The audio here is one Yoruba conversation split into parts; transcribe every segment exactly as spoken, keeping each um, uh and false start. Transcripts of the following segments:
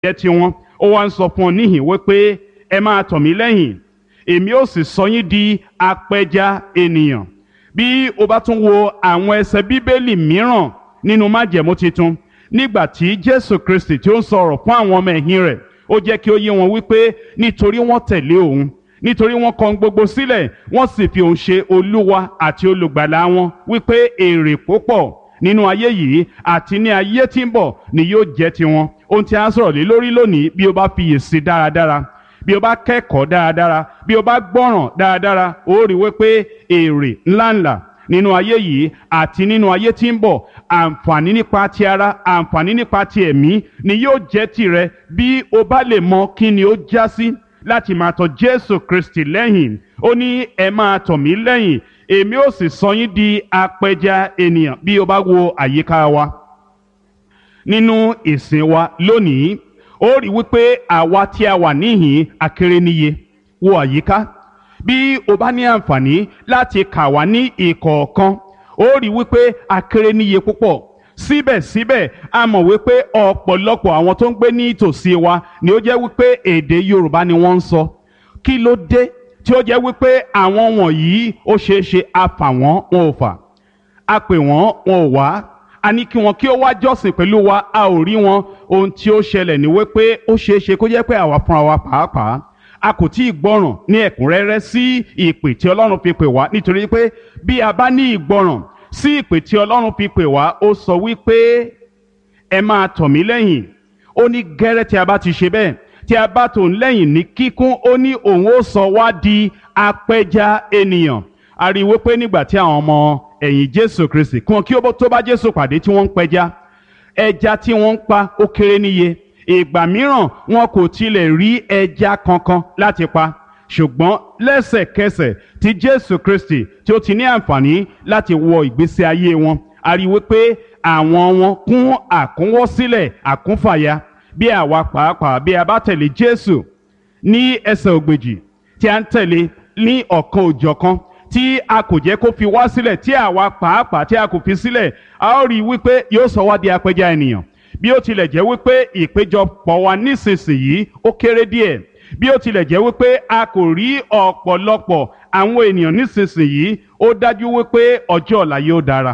jẹ́ tiwọn ó wá ń sọ fún ọ níhìn wípé ẹ máa tọ̀ mí lẹ́yìn èmi ó sì sọ yín di apẹja ènìyàn. Bí o bá tún wo àwọn ẹsẹ̀ bíbélì mìíràn nínú májẹ̀mú titun nígbà tí Jésù Kristi tí ó ń sọ̀rọ̀ fún àwọn ọmọ ẹ̀yìn rẹ̀ ó jẹ́ kí ó yé wọn wípé nítorí wọ́n tẹ̀lé òun nítorí wọ́n kọ̀ gbogbo sílẹ̀ wọ́n sì fi òun ṣe olúwa àti olùgbàlà wọn wípé èrè púpọ̀ nínú ayé yìí àti ní ayé tí ń bọ̀ ni yóò jẹ́ tiwọn. Ohun tí a ń sọ̀rọ̀ lé lórí lónìí bí o bá fiyèsí dáradára bí o bá kẹ́kọ̀ọ́ dáradára bí o bá gbọ́ràn dáradára ó rí wípé èrè ńláńlá nínú ayé yìí àti nínú ayé tí ń bọ̀ àǹfààní nípa ti ara àǹfààní nípa ti ẹ̀mí ni yóò jẹ́ tìrẹ bí o bá lè mọ kí ni ó já sí láti máa tọ̀ Jésù Kristi lẹ́yìn. Ó ní ẹ máa tọ̀ mí lẹ́yìn èmi ó sì sọ yín di apẹja ènìyàn. Bí o bá wo àyíká wa nínú ìsìn wa lónìí ó rí wípé àwa tí a wà níhìn akéré níye. Wo àyíká bí o bá ní àǹfààní láti kà wá ní ìkọ̀ọ̀kan ó rí wípé akéré níye púpọ̀. Síbẹ̀síbẹ̀ a mọ̀ wípé ọ̀pọ̀lọpọ̀ àwọn tó ń gbé ní ìtòsí wa ni ó jẹ́ wípé èdè Yorùbá ni wọ́n ń sọ. Kí ló dé tí ó jẹ́ wípé àwọn wọ̀nyí ó ṣeé ṣe a fà wọ́n wọn ò fà, a pè wọ́n wọn ò wá, a ní kí wọn kí ó wá jọ́sìn pẹ̀lú wa a ò rí wọn. Ohun tí ó ṣẹlẹ̀ ni wípé ó ṣeé ṣe kó jẹ́ pé àwa fúnra wa pàápàá a kò tí ì gbọ́ràn ní ẹ̀kúnrẹ́rẹ́ sí ìpè tí Ọlọ́run fi pè wá. Nítorí pé bí a bá ní ìgbọ́ràn sí ìpè tí Ọlọ́run fi pè wá ó sọ wípé ẹ máa tọ̀ mí lẹ́yìn. Ó ní gẹ́rẹ́ tí a bá ti ṣe bẹ́ẹ̀ tí a bá tò ń lẹ́yìn ní kíkún ó ní òun ó sọ wá di apẹja ènìyàn. A rí i wípé nígbà tí àwọn ọmọ ẹ̀yìn Jésù Kristi kí wọn kí ó tó bá Jésù pàdé tí wọ́n ń pẹja ẹja tí wọ́n ń pa ó kéré níye. Ìgbà mìíràn wọn kò tilẹ̀ rí ẹja kankan láti pa ṣùgbọ́n lẹ́sẹ̀kẹsẹ̀ tí Jésù Kristi tí ó ti ní àǹfààní láti wọ ìgbésí ayé wọn a rí i wípé àwọn wọn kún àkúnwọ́sílẹ̀ àkúnfàya. Bí àwa pàápàá bí a bá tẹ̀lé Jésù ní ẹsẹ̀ ògbèjì tí a ń tẹ̀lé ní ọ̀kan òjọ̀kan tí a kò jẹ́ kó fi wá sílẹ̀ tí àwa pàápàá tí a kò fi sílẹ̀ a ó rí i wípé yóò sọ wá di apẹja ènìyàn. Bí ó tilẹ̀ jẹ́ wípé ìpéjọpọ̀ wa nísinsìnyí ó kéré díẹ̀ bí ó tilẹ̀ jẹ́ wípé a kò rí ọ̀pọ̀lọpọ̀ àwọn ènìyàn nísinsìnyí ó dájú wípé ọjọ́ ọ̀la yóò dára.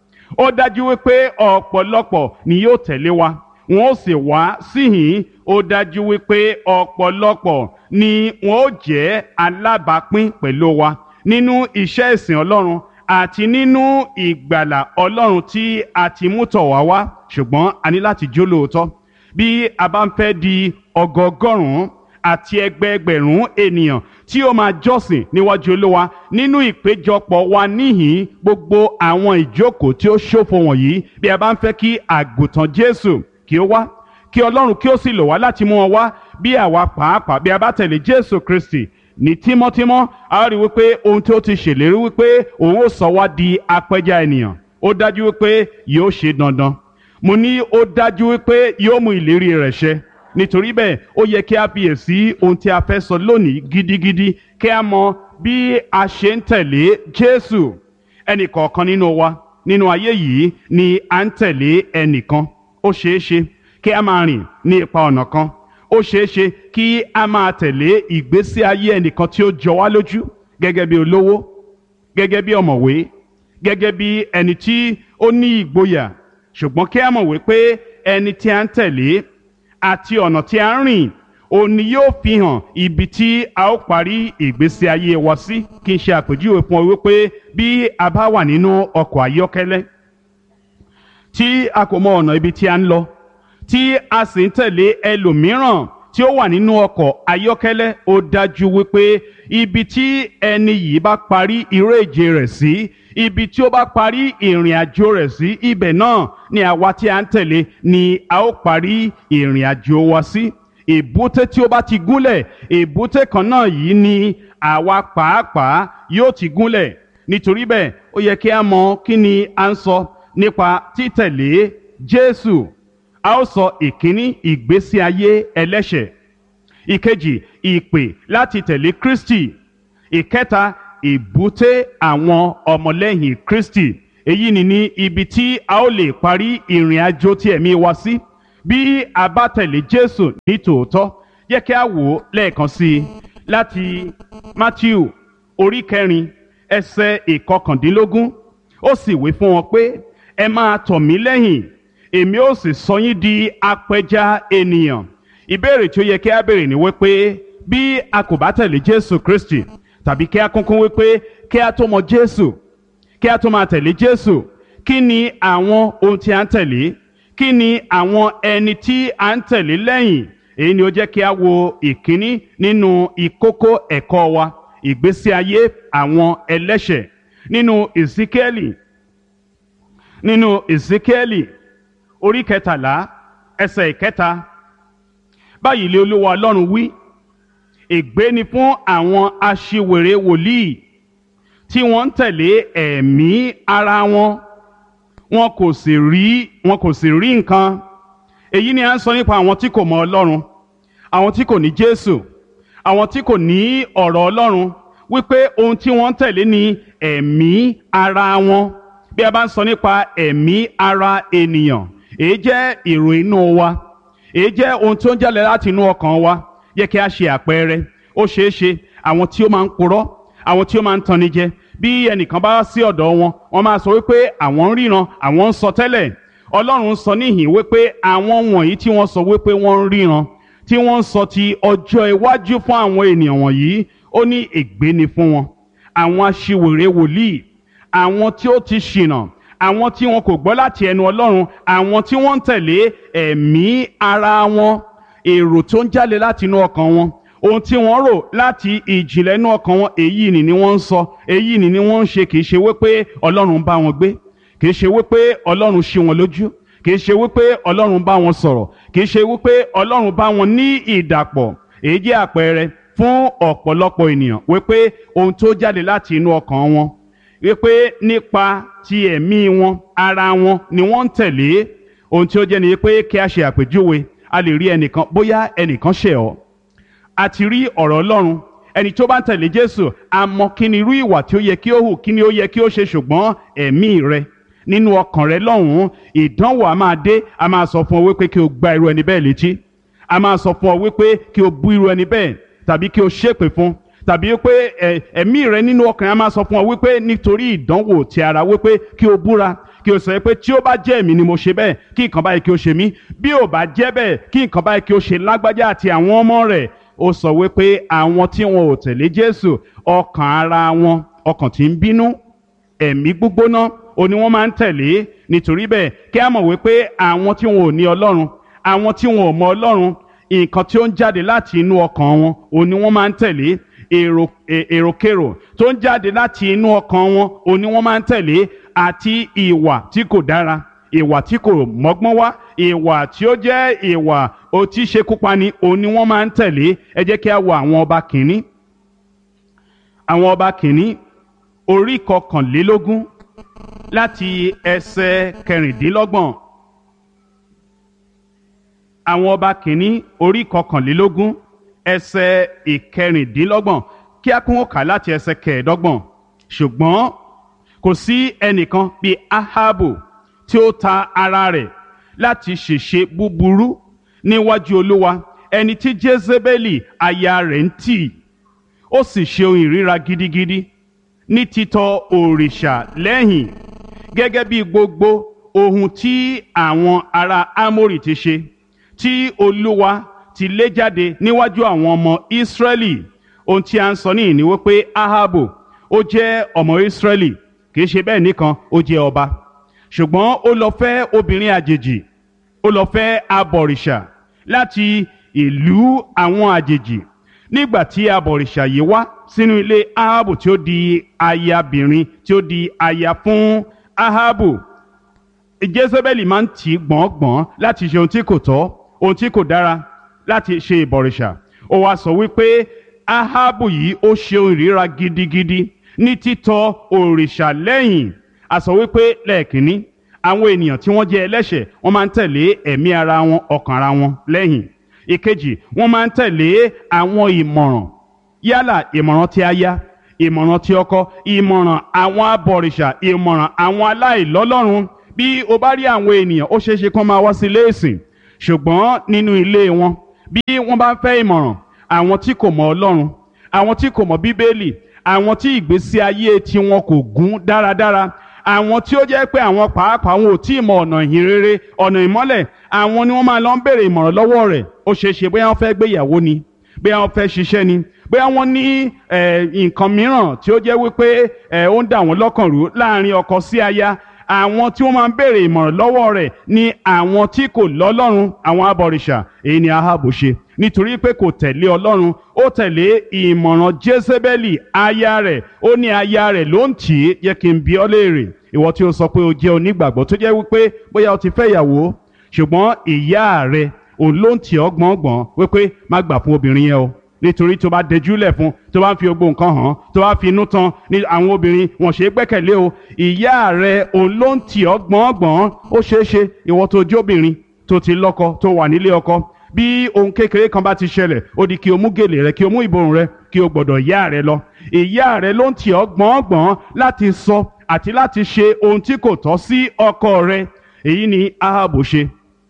Ó dájú wípé ọ̀pọ̀lọpọ̀ ni yóò tẹ̀lé wa wọn ó sì wá síhìn. Ó dájú wípé ọ̀pọ̀lọpọ̀ ni wọn ó jẹ́ alábàápín pẹ̀lú wa nínú iṣẹ́ ìsìn Ọlọ́run àti nínú ìgbàlà Ọlọ́run tí a ti mú tọ̀ wá wá. Ṣùgbọ́n a ní láti jó lóòótọ́. Bí a bá ń fẹ́ di ọgọgọ́rùn-ún àti ẹgbẹẹgbẹ̀rún ènìyàn tí ó máa jọ́sìn níwájú Olúwa nínú ìpéjọpọ̀ wa níhìn gbogbo àwọn ìjókòó tí ó ṣófo wọ̀nyí bí a bá ń fẹ́ kí àgùntàn Jésù kí ó wá kí Ọlọ́run kí ó sì lò wá láti mú wọn wá bí àwa pàápàá bí a bá tẹ̀lé Jésù Kristi ní tímọ́tímọ́ a rí wípé ohun tí ó ti ṣèlérí wípé òun ó sọ wá di apẹja ènìyàn ó dájú wípé yóò ṣe dandan. Mo ní ó dájú wípé yóò mú ìlérí rẹ̀ ṣẹ. Nítorí bẹ́ẹ̀ ó yẹ kí a fiyèsí ohun tí a fẹ́ sọ lónìí gidigidi kí a mọ bí a ṣe ń tẹ̀lé Jésù. Ẹnì kọ̀ọ̀kan nínú wa nínú ayé yìí ni à ń tẹ̀lé ẹnìkan. Ó ṣeé ṣe kí a máa rìn ní ipa ọ̀nà kan. Ó ṣeé ṣe kí a máa tẹ̀lé ìgbésí ayé ẹnìkan tí ó jọ wá lójú gẹ́gẹ́ bí olówó gẹ́gẹ́ bí ọ̀mọ̀wé gẹ́gẹ́ bí ẹni tí ó ní ìgboyà. Ṣùgbọ́n kí a mọ̀ wípé ẹni tí a ń tẹ̀lé àti ọ̀nà tí a ń rìn òun ni yóò fi hàn ibi tí a ó parí ìgbésí ayé wa sí. Kí n ṣe àpèjúwe fún ọ wípé bí a bá wà nínú ọkọ̀ ayọ́kẹ́lẹ́ tí a kò mọ ọ̀nà ibi tí a ń lọ tí a sì ń tẹ̀lé ẹlòmíràn tí ó wà nínú ọkọ̀ ayọ́kẹ́lẹ́ ó dájú wípé ibi tí ẹni yìí bá parí eré ìje rẹ̀ sí ibi tí ó bá parí ìrìn àjò rẹ̀ sí ibẹ̀ náà ni àwa tí a ń tẹ̀lé ni a ó parí ìrìn àjò wa sí. Èbúté tí ó bá ti gúnlẹ̀ èbúté kan náà yìí ni àwa pàápàá yóò ti gúnlẹ̀. Nítorí bẹ́ẹ̀ ó yẹ kí a mọ kí ni a ń sọ nípa títẹ̀lé Jésù. A ó sọ ìkíní ìgbésí ayé ẹlẹ́ṣẹ̀, ìkejì ìpè láti tẹ̀lé Kristi, ìkẹta ìbúté àwọn ọmọlẹ́yìn Kristi. Èyí ni ní ibi tí a ó lè parí ìrìn àjò tí ẹ̀mí wa sí. bí a bá tẹ̀lé Jésù ní tòótọ́. Jẹ́ kí a wò ó lẹ́ẹ̀kan sí i láti Mátíù orí kẹrin ẹsẹ̀ ìkọkàndínlógún. Ó sì wí fún wọn pé ẹ máa tọ̀ mí lẹ́yìn, èmi ó sì sọ yín di apẹja ènìyàn. Ìbéèrè tí ó yẹ kí a béèrè ni wípé bí a kò bá tẹ̀lé Jésù Kristi, tàbí kí a kúnkún wípé kí a tó mọ Jésù, kí a tó máa tẹ̀lé Jésù, kí ni àwọn ohun tí a ń tẹ̀lé? Kí ni àwọn ẹni tí a ń tẹ̀lé lẹ́yìn? Èyí ni ó jẹ́ kí a wo ìkíní nínú ìkókó ẹ̀kọ́ wa, ìgbésí ayé àwọn ẹlẹ́ṣẹ̀ nínú Èsíkíẹ́lì nínú Èsíkíẹ́lì orí kẹtàlá ẹsẹ̀ ìkẹta. Báyìí lé Olúwa Ọlọ́run wí, ègbé ni fún àwọn aṣiwèrè wòlíì tí wọ́n ń tẹ̀lé ẹ̀mí ara wọn, wọn kò sì rí wọn kò sì rí nǹkan. Èyí ni à ń sọ nípa àwọn tí kò mọ Ọlọ́run, àwọn tí kò ní Jésù, àwọn tí kò ní ọ̀rọ̀ Ọlọ́run, wípé ohun tí wọ́n ń tẹ̀lé ni ẹ̀mí ara wọn. Bí a bá ń sọ nípa ẹ̀mí ara ènìyàn, èyí jẹ́ èrò inú wa, èyí jẹ́ ohun tí ó ń jáde láti inú ọkàn wa. Yẹ kí a ṣe àpẹẹrẹ. Ó ṣeé ṣe àwọn tí ó máa ń purọ́, àwọn tí ó máa ń tanni jẹ, bí ẹnìkan bá sí ọ̀dọ̀ wọn, wọ́n máa sọ wípé àwọn ń ríran, àwọn ń sọ tẹ́lẹ̀. Ọlọ́run sọ níhìn wípé àwọn wọ̀nyí tí wọ́n sọ wípé wọ́n ń ríran, tí wọ́n ń sọ ti ọjọ́ iwájú fún àwọn ènìyàn wọ̀nyí, ó ní ègbé ni fún wọn. Àwọn aṣiwèrè wòlíì, àwọn tí ó ti ṣìnà, àwọn tí wọn kò gbọ́ láti ẹnu Ọlọ́run, àwọn tí wọ́n ń tẹ̀lé ẹ̀mí ara wọn, èrò tó ń jáde láti inú ọkàn wọn, ohun tí wọ́n rò láti ìjìnlẹ̀ inú ọkàn wọn, èyí ni ni wọ́n ń sọ, èyí ni ni wọ́n ń ṣe. Kì í ṣe wípé Ọlọ́run bá wọn gbé, kì í ṣe wípé Ọlọ́run ṣí wọn lójú, kì í ṣe wípé Ọlọ́run bá wọn sọ̀rọ̀, kì í ṣe wípé Ọlọ́run bá wọn ní ìdàpọ̀. Èyí jẹ́ àpẹẹrẹ fún ọ̀pọ̀lọpọ̀ ènìyàn wípé ohun tó jáde láti inú ọkàn wọn, wípé nípa ti ẹ̀mí wọn, ara wọn ni wọ́n ń tẹ̀lé. Ohun tí ó jẹ́ ni pé kí a ṣe àpèjúwe. A lè rí ẹnìkan, bóyá ẹnìkan ṣẹ̀ ọ́, a ti rí ọ̀rọ̀ Ọlọ́run. Ẹni tó bá ń tẹ̀lé Jésù, a mọ kí ni irú ìwà tí ó yẹ kí ó hù, kí ni ó yẹ kí ó ṣe, ṣùgbọ́n ẹ̀mí rẹ nínú ọkàn rẹ lọ́hùn-ún, ìdánwò a máa dé, a máa sọ fún ọ wípé kí o gba irú ẹni bẹ́ẹ̀ létí, a máa sọ fún ọ wípé kí o bú irú ẹni bẹ́ẹ̀, tàbí kí o ṣépè fún, tàbí pé ẹ̀mí rẹ nínú ọkàn a máa sọ fún ọ wípé nítorí ìdánwò ti ara wípé kí o búra, kí o sọ pé tí ó bá jẹ́ èmi ni mo ṣe bẹ́ẹ̀, kí nǹkan báyìí kí o ṣe mí, bí ò bá jẹ́ bẹ́ẹ̀, kí nǹkan báyìí kí o ṣe lágbájá àti àwọn ọmọ rẹ̀. Ó sọ wípé àwọn tí wọn ò tẹ̀lé Jésù, ọkàn ara wọn, ọkàn tí ń bínú, ẹ̀mí gbígbóná, ó ní wọ́n máa ń tẹ̀lé. Nítorí bẹ́ẹ̀ kí a mọ̀ wípé àwọn tí wọn ò ní Ọlọ́run, àwọn tí wọn ò mọ Ọlọ́run, nǹkan tí ó ń jáde láti inú ọkàn wọn, ó ní wọ́n máa ń tẹ̀lé. èrò èròkérò tó ń jáde láti inú ọkàn wọn, ó ní wọ́n máa ń tẹ̀lé. Àti ìwà tí kò dára, ìwà tí kò mọ́gbọ́n wá, ìwà tí ó jẹ́ ìwà ọtí ṣekúpani, ó ní wọ́n máa ń tẹ̀lé. Ẹ jẹ́ kí a wo àwọn ọba kìíní, àwọn ọba kìíní orí kọkànlélógún láti ẹsẹ̀ kẹrìndínlọ́gbọ̀n. Àwọn ọba kìíní orí kọkànlélógún ẹsẹ̀ ìkẹrìndínlọ́gbọ̀n, kí a kún ó kà láti ẹsẹ̀ kẹẹ̀ẹ́dọ́gbọ̀n. Ṣùgbọ́n kò sí ẹnìkan bíi Ahabu tí ó ta ara rẹ̀ láti ṣèṣe búburú níwájú Olúwa, ẹni tí Jezebeli aya rẹ̀ ń tì. Ó sì ṣe ohun ìríra gidigidi ní títọ̀ òrìṣà lẹ́yìn, gẹ́gẹ́ bí gbogbo ohun tí àwọn ará Amori ti ṣe, tí Olúwa ti lé jáde níwájú àwọn ọmọ Ísírẹ́lì. Ohun tí a ń sọ níhìn ni wípé Ahabu ó jẹ́ ọmọ Ísírẹ́lì, kì í ṣe bẹ́ẹ̀ nìkan, ó jẹ́ ọba. Ṣùgbọ́n ó lọ fẹ́ obìnrin àjèjì, ó lọ fẹ́ abọ̀rìṣà láti ìlú àwọn àjèjì. Nígbà tí abọ̀rìṣà yìí wá sínú ilé Ahabu, tí ó di ayabìnrin, tí ó di aya fún Ahabu, Jezebeli máa ń tì í gbọ̀ngbọ̀n láti ṣe ohun tí kò tọ́, ohun tí kò dára, láti ṣe ìbọ̀rìṣà. Ó wá sọ wípé Ahabu yìí ó ṣe ohun ìríra gidigidi ní títọ̀ òrìṣà lẹ́yìn. A sọ wípé lẹ́ẹ̀kínní, àwọn ènìyàn tí wọ́n jẹ́ ẹlẹ́ṣẹ̀, wọ́n máa ń tẹ̀lé ẹ̀mí ara wọn, ọkàn ara wọn lẹ́yìn. Ìkejì, wọ́n máa ń tẹ̀lé àwọn ìmọ̀ràn, yálà ìmọ̀ràn ti aya, ìmọ̀ràn ti ọkọ, ìmọ̀ràn àwọn abọ̀rìṣà, ìmọ̀ràn àwọn aláìlọ́lọ́run. Bí o bá rí àwọn ènìyàn, ó ṣeé ṣe kán máa wá sí ilé ìsìn, ṣùgbọ́n nínú ilé wọn bí wọ́n bá ń fẹ́ ìmọ̀ràn àwọn tí kò mọ Ọlọ́run, àwọn tí kò mọ Bíbélì, àwọn tí ìgbésí ayé tiwọn kò gún dáradára, àwọn tí ó jẹ́ pé àwọn pàápàá wọn ò tí ì mọ ọ̀nà ìhìn rere, ọ̀nà ìmọ́lẹ̀, àwọn ni wọ́n máa lọ ń béèrè ìmọ̀ràn lọ́wọ́ rẹ̀. Ó ṣeé ṣe bóyá wọ́n fẹ́ gbéyàwó ni, bóyá wọ́n fẹ́ ṣiṣẹ́ ni, bóyá wọ́n ní nǹkan mìíràn tí ó jẹ́ wípé ó ń dà wọ́n lọ́kàn rú láàrin ọkọ sí aya. Àwọn tí wọ́n máa ń béèrè ìmọ̀ràn lọ́wọ́ rẹ̀ ni àwọn tí kò lọ́lọ́run, àwọn abọ̀rìṣà. Èyí ni Áhábù ṣe nítorí pé kò tẹ̀lé Ọlọ́run, ó tẹ̀lé ìmọ̀ràn Jésébélì aya rẹ̀. Ó ní aya rẹ̀ ló ń tì í. Yẹ kí n bi ọ́ léèrè, ìwọ tí ó sọ pé o jẹ́ onígbàgbọ́ tó jẹ́ wípé bóyá o ti fẹ́ ìyàwó ṣùgbọ́n ìyá rẹ̀ òun ló ń tì ọ́ gbọ̀ngbọ̀n wípé má gbà fún obìnrin yẹn o, nítorí tó bá dẹjúlẹ̀ fún, tó bá ń fi gbogbo nǹkan hàn, tó bá fi inú tán ní àwọn obìnrin wọn ṣe é gbẹ́kẹ̀lé o. Ìyá rẹ̀ òun ló ń tì ọ́ gbọ̀ngbọ̀n. Ó ṣeé ṣe ìwọ tó jẹ́ obìnrin tó ti lọ́kọ, tó wà nílé ọkọ, bí ohun kékeré kan bá ti ṣẹlẹ̀ ó di kí o mú gèlè rẹ, kí o mú ìborùn rẹ, kí o gbọ́dọ̀ ìyá rẹ lọ. Ìyá rẹ ló ń tì ọ́ gbọ̀ngbọ̀n láti sọ àti láti ṣe ohun tí kò tọ́ sí ọkọ rẹ. Èyí ni Áhábù ṣe.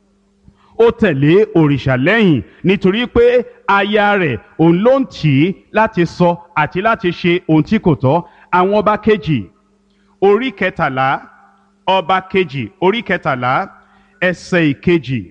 Ó tẹ̀lé òrìṣà lẹ́yìn nítorí pé aya rẹ̀ òun ló ń tì í láti sọ àti láti ṣe ohun tí kò tọ́. Àwọn ọba kejì orí kẹtàlá, ọba kejì orí kẹtàlá ẹsẹ̀ ìkejì.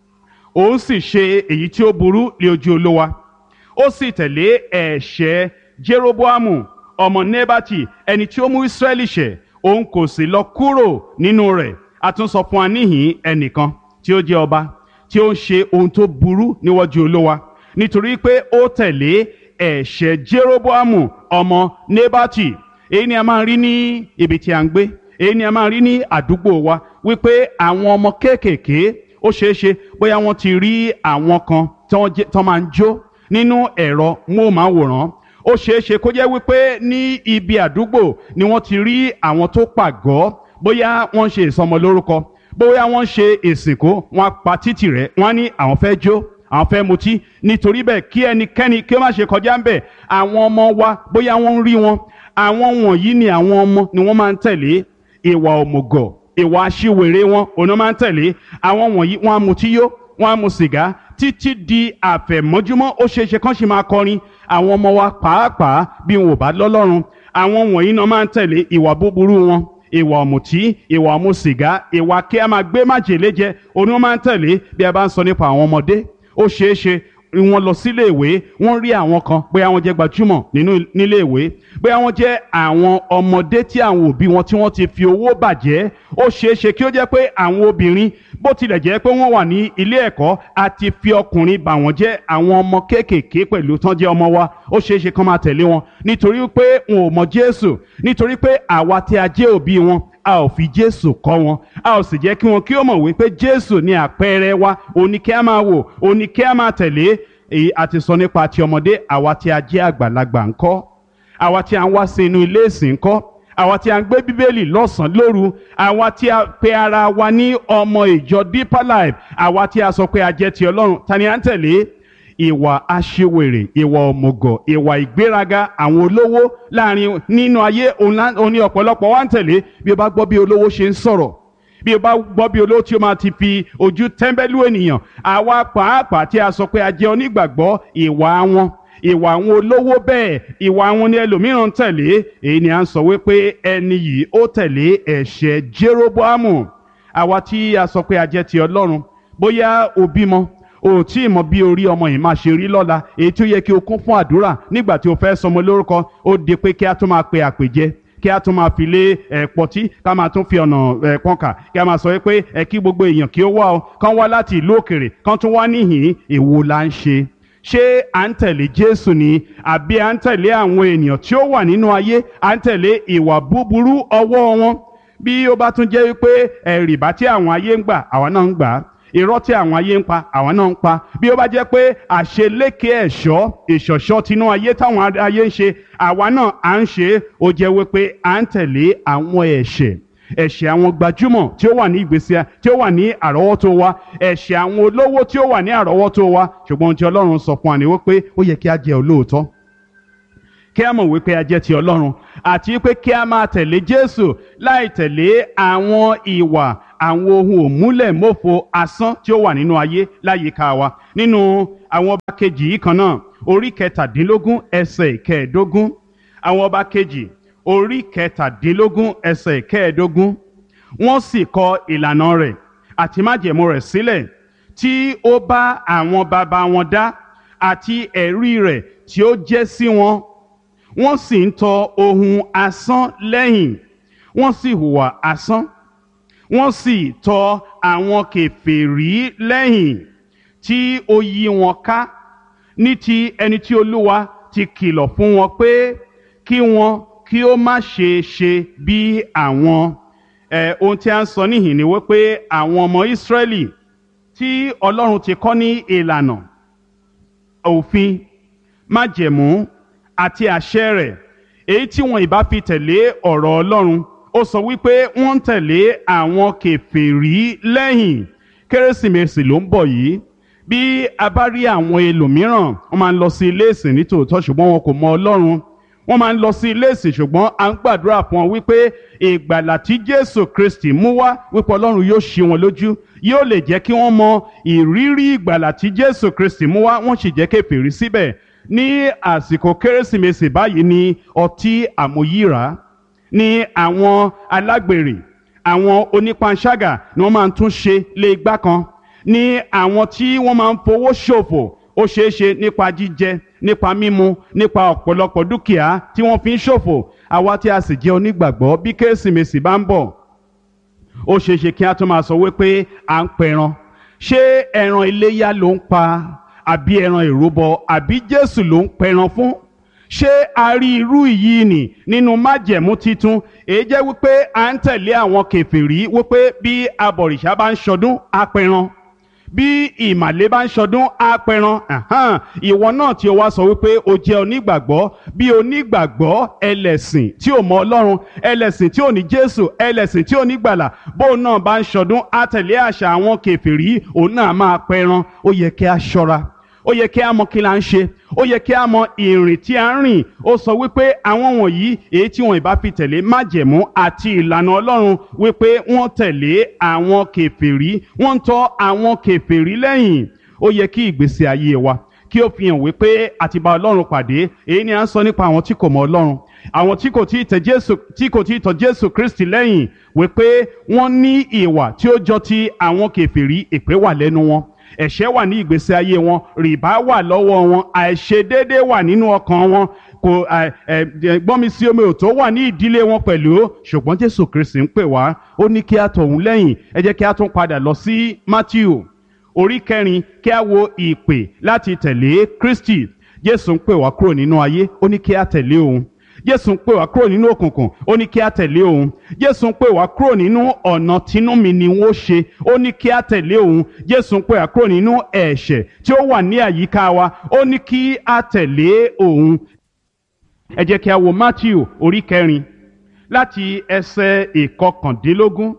Òun sì ṣe èyí tí ó burú lé ojú Olúwa, ó sì tẹ̀lé ẹ̀ṣẹ̀ Jeroboamu ọmọ Nebati ẹni tí ó mú Israẹli ṣẹ̀, òun kò sì lọ kúrò nínú rẹ̀. A tún sọ fún wa níhìn ẹnìkan tí ó jẹ́ ọba tí ó ń ṣe ohun tó burú níwájú Olúwa nítorí pé ó tẹ̀lé ẹ̀ṣẹ̀ Jeroboamu ọmọ Nebati. Èyí ni a máa ń rí ní ibi tí a ń gbé, èyí ni a máa ń rí ní àdúgbò wa wípé àwọn ọmọ kéékèèké ó ṣeé ṣe bóyá wọ́n ti rí àwọn kan tó máa ń jó nínú ẹ̀rọ móhùnmáwòrán. Ó ṣeé ṣe kó jẹ́ wípé ní ibi àdúgbò ni wọ́n ti rí àwọn tó pàgọ́, bóyá wọ́n ń ṣe ìsọmọlórúkọ, bóyá wọ́n ń ṣe ìsìnkú, wọ́n á pa títì rẹ̀, wọ́n á ní àwọn fẹ́ jó, àwọn fẹ́ mutí. Nítorí bẹ́ẹ̀ kí ẹnikẹ́ni kí ó má ṣe kọjá ń bẹ̀. Àwọn ọmọ wa bóyá wọ́n ń rí wọn, àwọn wọ̀nyí ni àwọn ọmọ ni wọ́n máa ń tẹ̀lé. Ìwà òmùgọ̀, ìwà aṣiwèrè wọn òun ló máa ń tẹ̀lé. Àwọn wọ̀nyí wọ́n á mutí yó, wọ́n á mu sìgá títí di àfẹ̀mọ́júmọ́. Ó ṣeé ṣe kán ṣe máa kọrin. Àwọn ọmọ wa pàápàá bí wọn ò bá lọ́lọ́run, àwọn wọ̀nyí náà máa ń tẹ̀lé ìwà búburú wọn, ìwà ọ̀mùtí, ìwà ọ̀mù sìgá, ìwà kí a máa gbé májèlé jẹ, òun ni wọ́n máa ń tẹ̀lé. Bí a bá ń sọ nípa àwọn ọmọdé, ó ṣeé ṣe wọ́n lọ sílé ìwé, wọ́n rí àwọn kan bóyá wọ́n jẹ́ gbajúmọ̀ nínú nílé ìwé, bóyá wọ́n jẹ́ àwọn ọmọdé tí àwọn òbí wọn tí wọ́n ti fi owó bàjẹ́. Ó ṣeé ṣe kí ó jẹ́ pé àwọn obìnrin bó tilẹ̀ jẹ́ pé wọ́n wà ní ilé ẹ̀kọ́ àti fi ọkùnrin bà wọ́n jẹ́. Àwọn ọmọ kéékèèké pẹ̀lú tán jẹ́ ọmọ wa, ó ṣeé ṣe kán máa tẹ̀lé wọn nítorí pé wọn ò mọ Jésù, nítorí pé àwa tí a jẹ́ òbí wọn a ò fi Jésù kọ́ wọn, a ò sì jẹ́ kí wọn kí ó mọ̀ wípé Jésù ni àpẹẹrẹ wa, òun ni kí a máa wò, òun ni kí a máa tẹ̀lé. Èyí a ti sọ nípa ti ọmọdé. Àwa tí a jẹ́ àgbàlagbà ńkọ́? Àwa tí a ń wá sí inú ilé ìsìn ńkọ́? Àwa tí a ń gbé Bíbélì lọ́sàn-án lóru? Àwa tí a pe ara wa ní ọmọ ìjọ Deeper Life? Àwa tí a sọ pé a jẹ́ ti Ọlọ́run, ta ni à ń tẹ̀lé? Ìwà aṣiwèrè, ìwà òmùgọ̀, ìwà ìgbéraga àwọn olówó láàrin nínú ayé òun ni ọ̀pọ̀lọpọ̀ wa ń tẹ̀lé. Bí o bá gbọ́ bí olówó ṣe ń sọ̀rọ̀, bí o bá gbọ́ bí olówó tí ó máa ti fi ojú tẹ́ḿbẹ́lú ènìyàn, àwa pàápàá tí a sọ pé a jẹ́ onígbàgbọ́, ìwà wọn, ìwà àwọn olówó bẹ́ẹ̀, ìwà wọn ni ẹlòmíràn ń tẹ̀lé. Èyí ni à ń sọ wípé ẹni yìí ó tẹ̀lé ẹ̀ṣẹ̀ Jeroboamu. Àwa tí a sọ pé a jẹ́ ti Ọlọ́run, bóyá o bímọ, o tí ì mọ bí orí ọmọ yìí máa ṣe rí lọ́la, èyí tí ó yẹ kí o kún fún àdúrà nígbà tí o fẹ́ sọmọ lórúkọ, ó di pé kí a tún máa pe àpèjẹ, kí a tún máa fi lé ẹ̀ pọtí, ká máa tún fi ọ̀nà ẹ̀ pọ́nkà, kí a máa sọ pé ẹ kí gbogbo èèyàn kí ó wá o, kán wá láti ìlú òkèrè, kán tún wá níhìn. Èwo la ń ṣe? Ṣé à ń tẹ̀lé Jésù ni àbí à ń tẹ̀lé àwọn ènìyàn tí ó wà nínú ayé, à ń tẹ̀lé ìwà búburú ọwọ́ wọn? Bí ó bá tún jẹ́ wípé ẹ̀rìbá tí àwọn ayé ń gbà, àwa náà ń gbà á, irọ́ tí àwọn ayé ń pa, àwọn náà ń pa. Bí ó bá jẹ́ pé àṣeléke ẹ̀ṣọ́ ìṣọ̀ṣọ́ tinú ayé táwọn ayé ń ṣe, àwa náà à ń ṣe. Ó jẹ́ wípé à ń tẹ̀lé àwọn ẹ̀ṣẹ̀ ẹ̀ṣẹ̀ àwọn gbajúmọ̀ tí ó wà ní ìgbésí tí ó wà ní àrọ́wọ́tó wa, ẹ̀ṣẹ̀ àwọn olówó tí ó wà ní àrọ́wọ́tó wa. Ṣùgbọ́n ohun tí Ọlọ́run sọ fún wa ni wípé ó yẹ kí a jẹ́ olóòótọ́, kí a mọ̀ wípé a jẹ́ ti Ọlọ́run, àti wípé kí a máa tẹ̀lé Jésù láì tẹ̀lé àwọn ìwà àwọn ohun òmúlẹ̀mófo asán tí ó wà nínú ayé láyìíká wa nínú àwọn ọba kejì yìí kan náà orí kẹtàdínlógún ẹsẹ̀ ìkẹẹ̀ẹ́dógún àwọn ọba kejì orí kẹtàdínlógún ẹsẹ̀ ìkẹẹ̀ẹ́dógún wọ́n sì kọ ìlànà rẹ̀ àti májẹ̀mú rẹ̀ sílẹ̀ tí ó bá àwọn baba wọn dá àti ẹ̀rí rẹ̀ tí ó jẹ́ sí wọn wọ́n sì ń tọ ohun asán lẹ́yìn wọ́n sì hùwà asán wọ́n sì tọ àwọn kèfèrí lẹ́yìn tí ó yí wọn ká ní ti ẹni tí Olúwa ti kìlọ̀ fún wọn pé kí wọn kí ó má ṣe ṣe bí àwọn. Eh, ohun tí a ń sọ níhìn ni wípé àwọn ọmọ Ísírẹ́lì tí Ọlọ́run ti kọ́ ní ìlànà òfin májẹ̀mú àti àṣẹ rẹ̀ èyí tí wọn ìbá fi tẹ̀lé ọ̀rọ̀ Ọlọ́run ó sọ wípé wọ́n ń tẹ̀lé àwọn kèfèrí lẹ́yìn. Kérésìmesì ló ń bọ̀ yìí bí a bá rí àwọn ẹlòmíràn wọ́n máa ń lọ sí ilé ìsìn nítòótọ́ ṣùgbọ́n wọn kò mọ Ọlọ́run wọ́n máa ń lọ sí ilé ìsìn ṣùgbọ́n à ń gbàdúrà fún wọn wípé ìgbàlà tí Jésù Kristi mú wá wípé Ọlọ́run yóò ṣí wọn lójú yóò lè jẹ́ kí wọ́n mọ ìrírí ìgbàlà tí Jésù Kristi mú wá wọ́n sì jẹ́ kèfèrí síbẹ̀. Ní àsìkò Kérésìmesì báyìí ni ọtí àmuyíra ní àwọn alágbèrè àwọn onípanṣágà ni wọ́n máa ń tún ṣe lé igbá kan ní àwọn tí wọ́n máa ń fowó ṣòfò ó ṣeé ṣe nípa jíjẹ nípa mímu nípa ọ̀pọ̀lọpọ̀ dúkìá tí wọ́n fi ń ṣòfò. Àwa tí a sì jẹ́ onígbàgbọ́ bí Kérésìmesì bá ń bọ̀ ó ṣeé ṣe kí a tún máa sọ wípé à ń pẹran. Ṣé ẹran iléyá ló ń pa àbí ẹran ìrúbọ àbí Jésù ló ń pẹran fún? Ṣé a rí irú yìí nì nínú májẹ̀mú titun èyí jẹ́ wípé à ń tẹ̀lé àwọn kèfèrí wípé bí abọ̀rìṣà bá ń ṣọdún á pẹran bí ìmàle bá ń ṣọdún á pẹran. Ìwọ náà tí o wá sọ wípé o jẹ́ onígbàgbọ́ bí onígbàgbọ́ ẹlẹ́sìn tí ò mọ Ọlọ́run ẹlẹ́sìn tí ò ní Jésù ẹlẹ́sìn tí ò ní gbàlà bóun náà bá ń ṣọdún á tẹ̀lé àṣà àwọn kèfèrí òun náà máa pẹran. Ó yẹ kí a ṣọ́ra ó yẹ kí a mọ kí la ń ṣe ó yẹ kí a mọ ìrìn tí a ń rìn. Ó sọ wípé àwọn wọ̀nyí èyí tí wọn ìbá fi tẹ̀lé májẹ̀mú àti ìlànà Ọlọ́run wípé wọ́n tẹ̀lé àwọn kèfèrí wọ́n ń tọ̀ àwọn kèfèrí lẹ́yìn. Ó yẹ kí ìgbésí ayé wa kí ó fi hàn wípé a ti bá Ọlọ́run pàdé. Èyí ni a ń sọ nípa àwọn tí kò mọ Ọlọ́run àwọn tí kò tí ì tẹ̀ Jésù tí kò tí ì tọ̀ Jésù Kristi lẹ́yìn wípé wọ́n ní ìwà tí ó jọ ti àwọn kèfèrí. Èpè wà lẹ́nu wọn ẹ̀ṣẹ̀ wà ní ìgbésí ayé wọn rìbá wà lọ́wọ́ wọn àìṣedéédé wà nínú ọkàn wọn kò gbọ́nmi sí omi ò tó wà ní ìdílé wọn pẹ̀lú. Ṣùgbọ́n Jésù Kristi ń pè wá ó ní kí a tọ̀ òun lẹ́yìn. Ẹ jẹ́ kí a tún padà lọ sí Mátíù orí kẹrin kí a wo ìpè láti tẹ̀lé Kristi. Jésù ń pè wá kúrò nínú ayé ó ní kí a tẹ̀lé òun. Jésù ń pè wá kúrò nínú òkùnkùn ó ní kí a tẹ̀lé òun. Jésù ń pè wá kúrò nínú ọ̀nà tínú mi ni wọ́n ṣe ó ní kí a tẹ̀lé òun. Jésù ń pè wá kúrò nínú ẹ̀ṣẹ̀ tí ó wà ní àyíká wa ó ní kí a tẹ̀lé òun. Ẹ jẹ́ kí a wo Mátíù orí kẹrin láti ẹsẹ̀ ìkọkàndínlógún.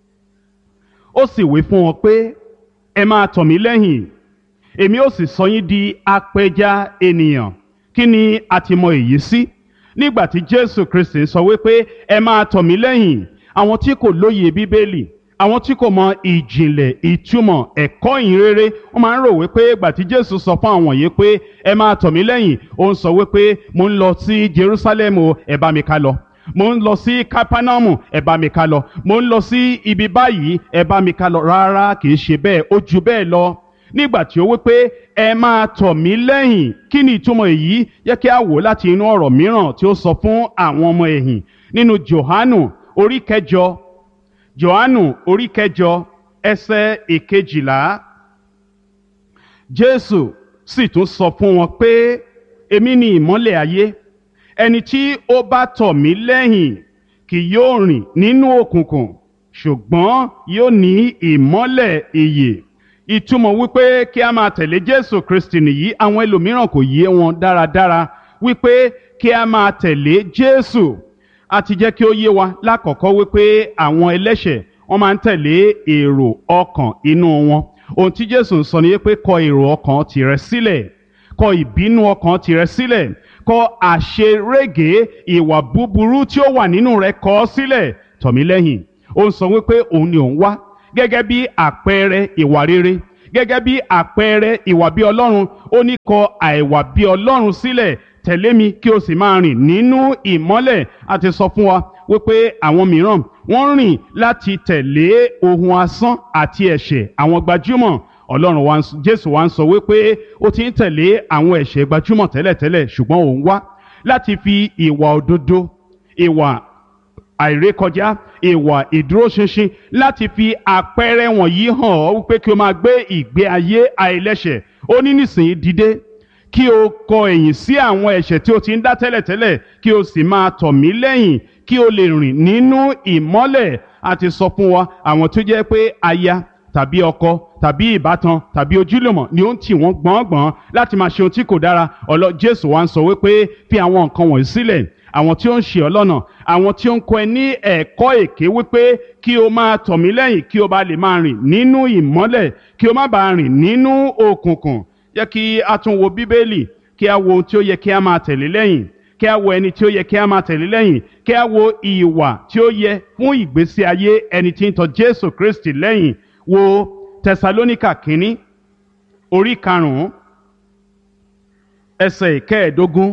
Ó sì wí fún wọn pé ẹ máa tọ̀ mí lẹ́yìn èmi ó sì sọ yín di apẹja ènìyàn. Kí ni a ti mọ èyí sí? Nígbà tí Jésù Kristi sọ wípé ẹ máa tọ̀ mí lẹ́yìn àwọn tí kò lóye Bíbélì àwọn tí kò mọ ìjìnlẹ̀ ìtumọ̀ ẹ̀kọ́ ìhìnrere wọ́n máa ń rò wípé ìgbà tí Jésù sọ fún àwọn yìí pé ẹ máa tọ̀ mí lẹ́yìn ó ń sọ wípé mo ń lọ sí Jerúsálẹ́mù ẹ bá mi ká lọ mo ń lọ sí Kápánámù ẹ bá mi ká lọ mo ń lọ sí ibi báyìí ẹ bá mi ká lọ. Rárá kì í ṣe bẹ́ẹ̀ ó ju bẹ́ẹ̀ lọ. Nígbà tí ó wí pé ẹ máa tọ̀ mí lẹ́yìn kí ni ìtumọ̀ èyí? Yẹ kí a wò láti inú ọ̀rọ̀ mìíràn tí ó sọ fún àwọn ọmọ ẹ̀yìn nínú Jòhánù orí kẹjọ Jòhánù orí kẹjọ ẹsẹ̀ ìkejìlá. Jésù sì tún sọ fún wọn pé èmi ni ìmọ́lẹ̀ ayé ẹni tí ó bá tọ̀ mí lẹ́yìn kì yóò rìn nínú òkùnkùn ṣùgbọ́n yóò ní ìmọ́lẹ̀ ìyè. Ìtumọ̀ wípé kí a máa tẹ̀lé Jésù Kristi nìyí. Àwọn ẹlòmíràn kò yé wọn dáradára wípé kí a máa tẹ̀lé Jésù. A ti jẹ́ kí ó yé wa lákọ̀ọ́kọ́ wípé àwọn ẹlẹ́ṣẹ̀ wọ́n máa ń tẹ̀lé èrò ọkàn inú wọn. Ohun tí Jésù ń sọ ni pé kọ èrò ọkàn tìrẹ sílẹ̀ kọ ìbínú ọkàn tìrẹ sílẹ̀ kọ àṣerége ìwà búburú tí ó wà nínú rẹ kọ ọ́ sílẹ̀ tọ̀ mí lẹ́yìn. Ó ń sọ wípé òun ni òun wá gẹ́gẹ́ bí àpẹẹrẹ ìwà rere gẹ́gẹ́ bí àpẹẹrẹ ìwà bí Ọlọ́run ó ní kọ àìwà bí Ọlọ́run sílẹ̀ tẹ̀lé mi kí o sì máa rìn nínú ìmọ́lẹ̀. A ti sọ fún wa wípé àwọn mìíràn wọ́n rìn láti tẹ̀lé ohun asán àti ẹ̀ṣẹ̀ àwọn gbajúmọ̀. Ọlọ́run wa Jésù wa ń sọ wípé ó ti ń tẹ̀lé àwọn ẹ̀ṣẹ̀ gbajúmọ̀ tẹ́lẹ̀tẹ́lẹ̀ ṣùgbọ́n òun wá láti fi ìwà òdodo ìwà àìrékọjá ìwà ìdúróṣinṣin láti fi àpẹẹrẹ wọ̀nyí hàn ọ́ wípé kí o máa gbé ìgbé ayé àìlẹ́ṣẹ̀. Ó ní nísìnyí dìde kí o kọ ẹ̀yìn sí àwọn ẹ̀ṣẹ̀ tí o ti ń dá tẹ́lẹ̀tẹ́lẹ̀ kí o sì máa tọ̀ mí lẹ́yìn kí o lè rìn nínú ìmọ́lẹ̀. A ti sọ fún wa àwọn tó jẹ́ pé aya tàbí ọkọ tàbí ìbátan tàbí ojúlùmọ̀ ni ó ń tì wọ́n gbọ̀ngbọ̀n láti máa ṣe ohun tí kò dára. ọlọ Jésù wa ń sọ wípé fi àwọn nǹkan wọ̀nyí sílẹ̀. Àwọn tí ó ń ṣì ọ́ lọ́nà, àwọn tí ó ń kọ́ ẹ ní ẹ̀kọ́ èké wípé kí o máa tọ̀ mí lẹ́yìn kí o bá lè máa rìn nínú ìmọ́lẹ̀ kí o má bàa rìn nínú òkùnkùn. Jẹ́ kí a tún wo Bíbélì kí a wo ohun tí ó yẹ kí a máa tẹ̀lé lẹ́yìn, kí a wo ẹni tí ó yẹ kí a máa tẹ̀lé lẹ́yìn, kí a wo ìwà tí ó yẹ fún ìgbésí ayé ẹni tí ń tọ̀ Jésù Kristi lẹ́yìn. Wo Tẹsalóníkà kínní orí karùn-ún ẹsẹ̀ ìkẹẹ̀ẹ́dógún.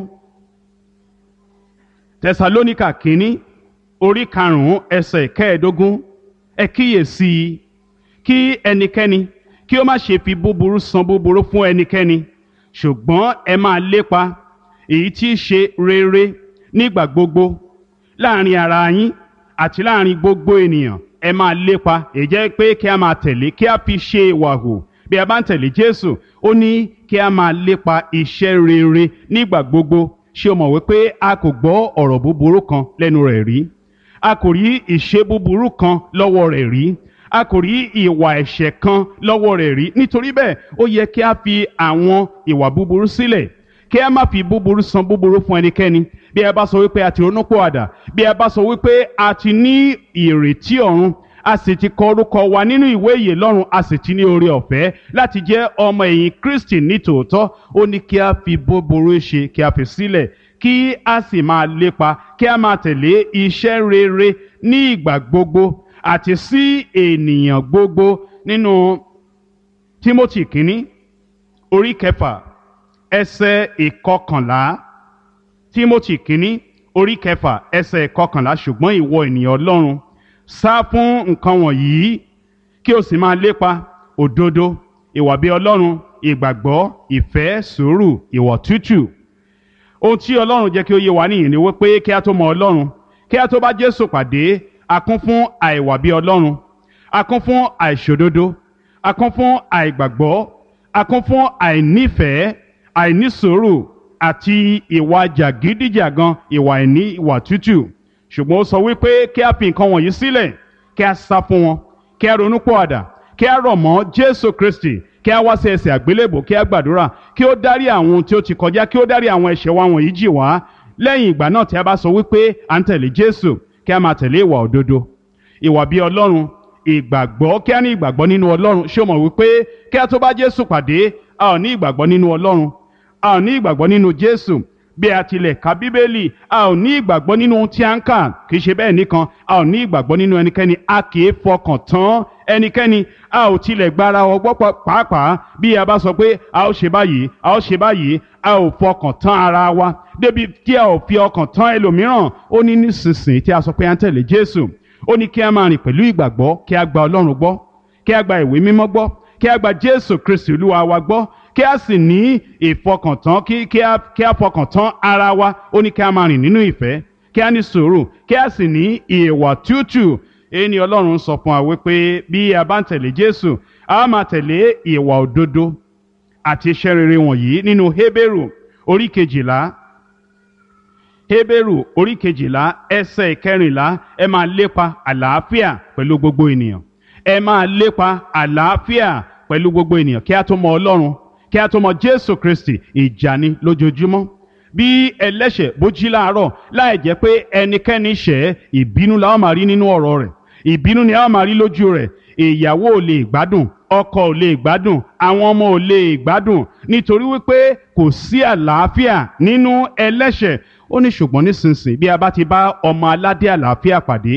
Tẹsalóníkà kínní orí karùn-ún ẹsẹ̀ ìkẹẹ̀ẹ́dógún. Ẹ kíyèsí i kí ẹnikẹ́ni kí ó má ṣe fi búburú san búburú fún ẹnikẹ́ni, ṣùgbọ́n ẹ máa lépa èyí tí í ṣe rere nígbà gbogbo láàrin ara yín àti láàrin gbogbo ènìyàn. Ẹ máa lépa èyí jẹ́ pé kí a máa tẹ̀lé kí a fi ṣe ìwà hù. Bí a bá ń tẹ̀lé Jésù ó ní kí a máa lépa iṣẹ́ rere nígbà gbogbo. Ṣé o mọ̀ wípé a kò gbọ́ ọ̀rọ̀ búburú kan lẹ́nu rẹ̀ rí? A kò rí ìṣe búburú kan lọ́wọ́ rẹ̀ rí? A kò rí ìwà ẹ̀ṣẹ̀ kan lọ́wọ́ rẹ̀ rí? Nítorí bẹ́ẹ̀ ó yẹ kí a fi àwọn ìwà búburú sílẹ̀ kí a má fi búburú san búburú fún ẹnikẹ́ni. Bí a bá sọ wípé a ti ronúpìwàdà, bí a bá sọ wípé a ti ní ìrètí ọ̀run, a sì ti kọ orúkọ wa nínú ìwé ìyè lọ́run, a sì ti ní oore ọ̀fẹ́ láti jẹ́ ọmọ ẹ̀yìn Kristi ní tòótọ́, ó ní kí a fi búburú ṣe kí a fi sílẹ̀ kí a sì máa lépa kí a máa tẹ̀lé iṣẹ́ rere ní ìgbà gbogbo àti sí ènìyàn gbogbo. Nínú Tímótì kínní orí kẹfà ẹsẹ̀ ìkọkànlá. Tímótì kínní orí kẹfà ẹsẹ̀ ìkọkànlá. Ṣùgbọ́n ìwọ ènìyàn Ọlọ́run, sá fún nǹkan wọ̀nyí kí o sì máa lépa òdodo, ìwà bí Ọlọ́run, ìgbàgbọ́, ìfẹ́, sùúrù, ìwà tútù. Ohun tí Ọlọ́run jẹ́ kí ó yé wa nìyí ni wípé kí a tó mọ Ọlọ́run, kí a tó bá Jésù pàdé, a kún fún àìwà bí Ọlọ́run, a kún fún àìṣòdodo, a kún fún àìgbàgbọ́, a kún fún àìnífẹ̀ẹ́, àìnísùúrù àti ìwà jàgídíjàgan, ìwà àìní ìwà tútù. Ṣùgbọ́n ó sọ wípé kí a fi nǹkan wọ̀nyí sílẹ̀, kí a sá fún wọn, kí a ronúpìwàdà, kí a rọ̀ mọ́ Jésù Kristi, kí a wá sí ẹsẹ̀ àgbélébò, kí a gbàdúrà kí ó dárí àwọn ohun tí ó ti kọjá, kí ó dárí àwọn ẹ̀ṣẹ̀ wa wọ̀nyí jì wá. Lẹ́yìn ìgbà náà tí a bá sọ wípé à ń tẹ̀lé Jésù, kí a máa tẹ̀lé ìwà òdodo, ìwà bí Ọlọ́run, ìgbàgbọ́, kí a ní ìgbàgbọ́ nínú Ọlọ́run. Ṣé o mọ̀ wípé kí a tó bá Jésù pàdé, a ò ní ìgbàgbọ́ nínú Ọlọ́run, a ò ní ìgbàgbọ́ nínú Jésù. Bí a tilẹ̀ ka Bíbélì, a ò ní ìgbàgbọ́ nínú ohun tí a ń kà. Kì í ṣe bẹ́ẹ̀ nìkan, a ò ní ìgbàgbọ́ nínú ẹnikẹ́ni, a kì í fọkàn tán ẹnikẹ́ni, a ò tilẹ̀ gbára ọgbọ́ pàápàá. Bí a bá sọ pé a ó ṣe báyìí, a ó ṣe báyìí, a ò fọkàn tán ara wa débi tí a ò fi ọkàn tán ẹlòmíràn. Ó ní nísinsìnyí tí a sọ pé à ń tẹ̀lé Jésù, ó ní kí a máa rìn pẹ̀lú ìgbàgbọ́, kí a gba Ọlọ́run gbọ́, kí a gba ìwé mímọ́ gbọ́, kí a gba Jésù Kristi Olúwa wa gbọ́, kí a sì ní ìfọkàntán kí kí a kí a fọkàntán ara wa. Ó ní kí a máa rìn nínú ìfẹ́, kí a ní sùúrù, kí a sì ní ìwà tútù. Èyí ni Ọlọ́run sọ fún wa wípé bí a bá ń tẹ̀lé Jésù, a máa tẹ̀lé ìwà òdodo àti iṣẹ́ rere wọ̀nyí nínú Hébérù orí kejìlá. Hébérù orí kejìlá ẹsẹ̀ ìkẹrìnlá. Ẹ máa lépa àlàáfíà pẹ̀lú gbogbo ènìyàn. Ẹ máa lépa àlàáfíà pẹ̀lú gbogbo ènìyàn. Kí a tó mọ Ọlọ́run, kí a tó mọ Jésù Kristi, ìjà ni lójoojúmọ́. Bí ẹlẹ́ṣẹ̀ bó jí láàárọ̀ láì jẹ́ pé ẹnikẹ́ni ṣẹ̀, ìbínú la ó máa rí nínú ọ̀rọ̀ rẹ̀, ìbínú ni a ó máa rí lójú rẹ̀. Ìyàwó ò lè gbádùn, ọkọ ò lè gbádùn, àwọn ọmọ ò lè gbádùn, nítorí wípé kò sí àlàáfíà nínú ẹlẹ́ṣẹ̀. Ó ní ṣùgbọ́n nísinsìnyí bí a bá ti bá ọmọ aládé àlàáfíà pàdé,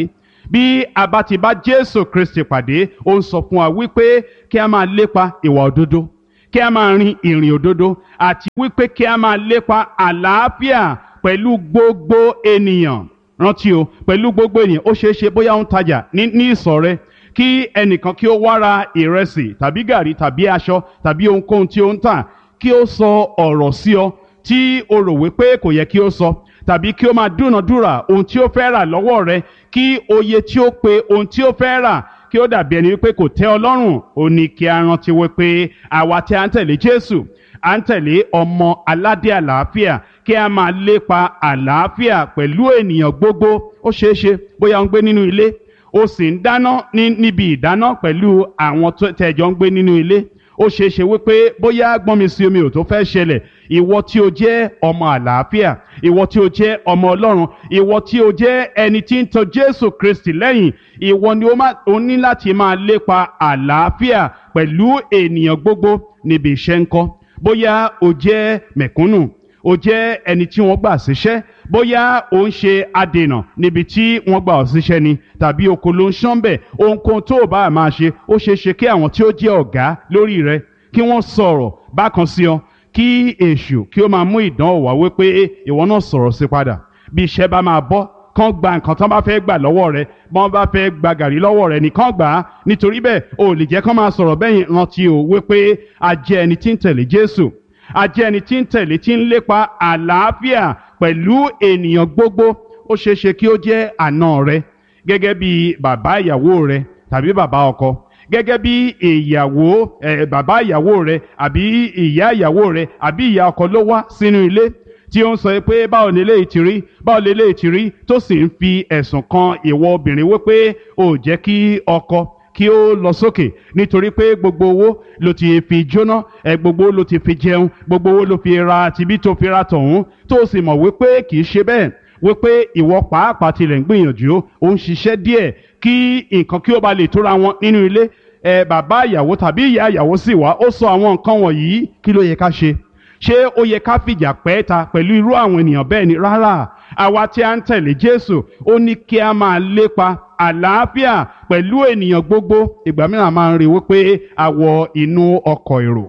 bí a bá ti bá Jésù Kristi pàdé, ó ń sọ fún wa wípé kí a máa lépa ìwà òdodo, kí a máa rin ìrìn òdodo, àti wípé kí a máa lépa àlàáfíà pẹ̀lú gbogbo ènìyàn. Rántí o, pẹ̀lú gbogbo ènìyàn. Ó ṣeé ṣe bóyá ó ń tajà ní ní ìsọ̀ rẹ, kí ẹnìkan kí ó wá ra ìrẹsì tàbí gàrí tàbí aṣọ tàbí ohunkóhun tí ó ń tà, kí ó sọ ọ̀rọ̀ sí ọ tí o rò wípé kò yẹ kí ó sọ, tàbí kí ó máa dúnàdúrà ohun tí ó fẹ́ rà lọ́wọ́ rẹ, kí oye tí ó pe ohun tí ó fẹ́ rà kí ó dàbí ẹni wípé kò tẹ́ ọ lọ́rùn. Ó ní kí a rántí wípé àwa tí a ń tẹ̀lé Jésù, à ń tẹ̀lé ọmọ aládé àlàáfíà, kí a máa lépa àlàáfíà pẹ̀lú ènìyàn gbogbo. Ó ṣeé ṣe bóyá ó ń gbé nínú ilé, ó sì ń dáná ní níbi ìdáná pẹ̀lú àwọn tẹ́jọ ń gbé nínú ilé. Ó ṣeé ṣe wípé bóyá gbọ́n mi sí omi ò tó fẹ́ ṣẹlẹ̀. Ìwọ tí o jẹ́ ọmọ àlàáfíà, ìwọ tí o jẹ́ ọmọ Ọlọ́run, ìwọ tí o jẹ́ ẹni tí ń tọ̀ Jésù Kristi lẹ́yìn, ìwọ ni o ní láti máa lépa àlàáfíà pẹ̀lú ènìyàn gbogbo. Níbi iṣẹ́ ńkọ́, bóyá o jẹ́ mẹ̀kúnnù, o jẹ́ ẹni tí wọ́n gbà síṣẹ́, bóyá o ń ṣe adènà níbi tí wọ́n gbà ọ́ síṣẹ́ ni, tàbí oko ló ń ṣánbẹ̀, ohunkóhun tó o bá máa ṣe, ó ṣeé ṣe kí àwọn tí ó jẹ́ ọ̀gá lórí rẹ kí wọ́n sọ̀rọ̀ bákan sí ọ, kí èṣù kí ó máa mú ìdánwò wá wípé ìwọ náà sọ̀rọ̀ sí padà. Bí iṣẹ́ bá máa bọ́, kán gba nǹkan tán bá fẹ́ gbà lọ́wọ́ rẹ, bọ́n bá fẹ́ gba gàrí lọ́wọ́ rẹ nìkan gbà á. Nítorí bẹ́ẹ̀ o ò lè jẹ́ kán máa sọ̀rọ̀ bẹ́yìn. Rántí o wípé a jẹ́ ẹni tí ń tẹ̀lé Jésù, a jẹ́ ẹni tí ń tẹ̀lé tí ń lépa àlàáfíà pẹ̀lú ènìyàn gbogbo. Ó ṣeé ṣe kí ó jẹ́ àna rẹ, gẹ́gẹ́ bí bàbá ìyàwó rẹ tàbí bàbá ọkọ, gẹ́gẹ́ bí ìyàwó ẹ̀ bàbá ìyàwó rẹ àbí ìyá ìyàwó rẹ àbí ìyá ọkọ ló wá sínú ilé tí ó ń sọ pé báwo ni eléyìí ti rí, báwo ni eléyìí ti rí, tó sì ń fi ẹ̀sùn kan ìwọ obìnrin wípé ó jẹ́ kí ọkọ kí ó lọ sókè nítorí pé gbogbo owó ló ti fi jóná, ẹ gbogbo owó ló ti fi jẹun, gbogbo owó ló fi ra tibí tó fi ra tọ̀hún, tó sì mọ̀ wípé kì í ṣe bẹ́ẹ̀, wípé ìwọ pàápàá tilẹ̀ ń gbìyànjú, ó ń ṣiṣẹ́ díẹ̀ kí nǹkan kí ó ba lè tóra wọn nínú ilé. ẹ bàbá ìyàwó tàbí ìyá ìyàwó sì wá, ó sọ àwọn nǹkan wọ̀nyí. Kí ló yẹ ká ṣe? Ṣé ó yẹ ká fìjà pẹ́ẹ́ta pẹ̀lú irú àwọn ènìyàn bẹ́ẹ̀ ni? Rárá. Àwa tí a ń tẹ̀lé Jésù, ó ní kí a máa lépa àlàáfíà pẹ̀lú ènìyàn gbogbo. Ìgbà mìíràn máa ń rí wípé a wọ inú ọkọ̀ èrò,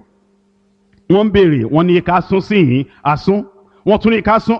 wọ́n ń béèrè, wọ́n ní ká sún sí yìí, a sún, wọ́n tún ní ká sún.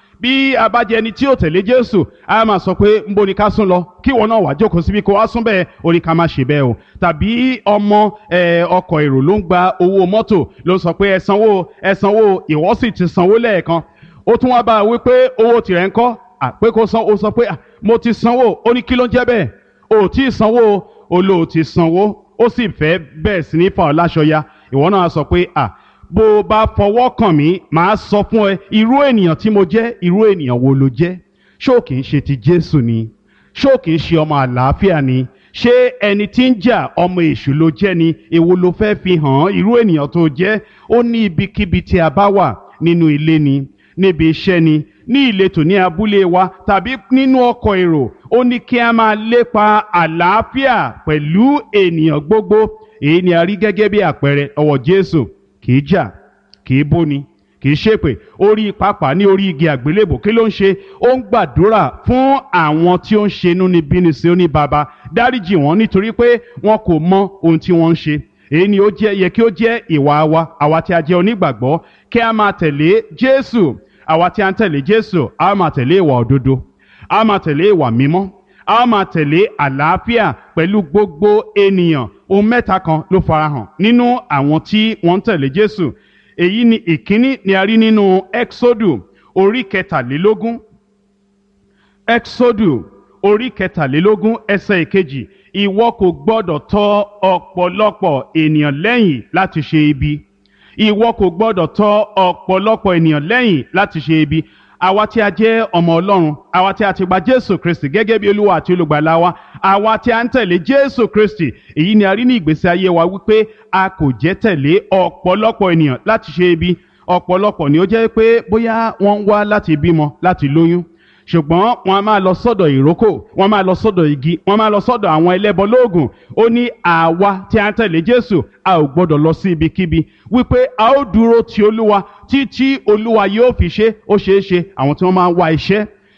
Bí a bá jẹ́ ẹni tí ó tẹ̀lé Jésù, a máa sọ pé ńbo ni ká sún lọ, kí ìwọ náà wá jókòó síbi kó wá sún bẹ́ẹ̀. Ó ní ká má ṣe bẹ́ẹ̀ o. Tàbí ọmọ ọkọ̀ èrò ló ń gba owó mọ́tò, ló ń sọ pé ẹ sanwó ẹ sanwó, ìwọ sì ti sanwó lẹ́ẹ̀kan. Ó tún wá bá a wí pé owó tirẹ̀ ń kọ́, pé kó san. Ó sọ pé mo ti sanwó. Ó ní kí ló ń jẹ́ bẹ́ẹ̀? O ò tí ì sanwó. O lò ti sanwó. Ó sì fẹ́ bẹ́ẹ̀ sí ní fà ọ́ láṣọ ya. Ìwọ náà sọ pé à bó o bá fọwọ́ kàn mí, màá sọ fún ẹ irú ènìyàn tí mo jẹ́. Irú ènìyàn wo lo jẹ́? Ṣó kìí ṣe ti Jésù ni? Ṣó kìí ṣe ọmọ àlàáfíà ni? Ṣé ẹni tí ń jà ọmọ èṣù ló jẹ́ ni? Èwo ló fẹ́ fi hàn irú ènìyàn tó jẹ́? Ó ní ibikíbi tí a bá wà, nínú ilé ni, níbi iṣẹ́ ni, ní ìletò ní abúlé wa tàbí nínú ọkọ̀ èrò, ó ní kí a máa lépa àlàáfíà pẹ̀lú ènìyàn gbogbo. Èyí ni a rí gẹ́gẹ́ bí àpẹẹrẹ ọwọ́ Jésù. Kìí jà, kìí bóni, kìí ṣépè. Orí pápá ní orí igi àgbélébò, kí ló ń ṣe? Ó ń gbàdúrà fún àwọn tí ó ń ṣe inúnibíni sí. Ó ní Baba, dáríjì wọ́n nítorí pé wọn kò mọ ohun tí wọ́n ń ṣe. Èyí ni ó jẹ́ yẹ kí ó jẹ́ ìwà wa, àwa tí a jẹ́ onígbàgbọ́, kí a máa tẹ̀lé Jésù. Àwa tí a ń tẹ̀lé Jésù, a máa tẹ̀lé ìwà òdodo, a máa tẹ̀lé ìwà mímọ́, a máa tẹ̀lé àlàáfíà pẹ̀lú gbogbo ènìyàn. Ohun mẹ́ta kan ló farahàn nínú àwọn tí wọ́n ń tẹ̀lé Jésù. Èyí ni ìkíní ni a rí nínú Ẹ́ksódù orí kẹtàlélógún. Ẹ́ksódù orí kẹtàlélógún ẹsẹ̀ ìkejì. Ìwọ kò gbọdọ̀ tọ̀ ọ̀pọ̀lọpọ̀ ènìyàn lẹ́yìn láti ṣe ibi. Ìwọ kò gbọdọ̀ tọ̀ ọ̀pọ̀lọpọ̀ ènìyàn lẹ́yìn láti ṣe ibi. Àwa tí a jẹ́ ọmọ Ọlọ́run, àwa tí a ti gba Jésù Kristi gẹ́gẹ́ bí Olúwa àti Olùgbàlà wa, àwa tí a ń tẹ̀lé Jésù Kristi, èyí ni a rí ní ìgbésí ayé wa wípé a kò jẹ́ tẹ̀lé ọ̀pọ̀lọpọ̀ ènìyàn láti ṣe ibi. Ọ̀pọ̀lọpọ̀ ni ó jẹ́ pé bóyá wọ́n ń wá láti bímọ, láti lóyún, ṣùgbọ́n wọ́n a máa lọ sọ́dọ̀ ìrókò, wọ́n máa lọ sọ́dọ̀ igi, wọ́n máa lọ sọ́dọ̀ àwọn ẹlẹ́bọ lóògùn. Ó ní àwa tí a ń tẹ̀lé Jésù, a ò gbọdọ̀ lọ sí ibikíbi, wípé a ó dúró ti Olúwa títí Olúwa yóò fi ṣe. Ó ṣeé ṣe àwọn tí wọ́n máa ń wá iṣẹ́,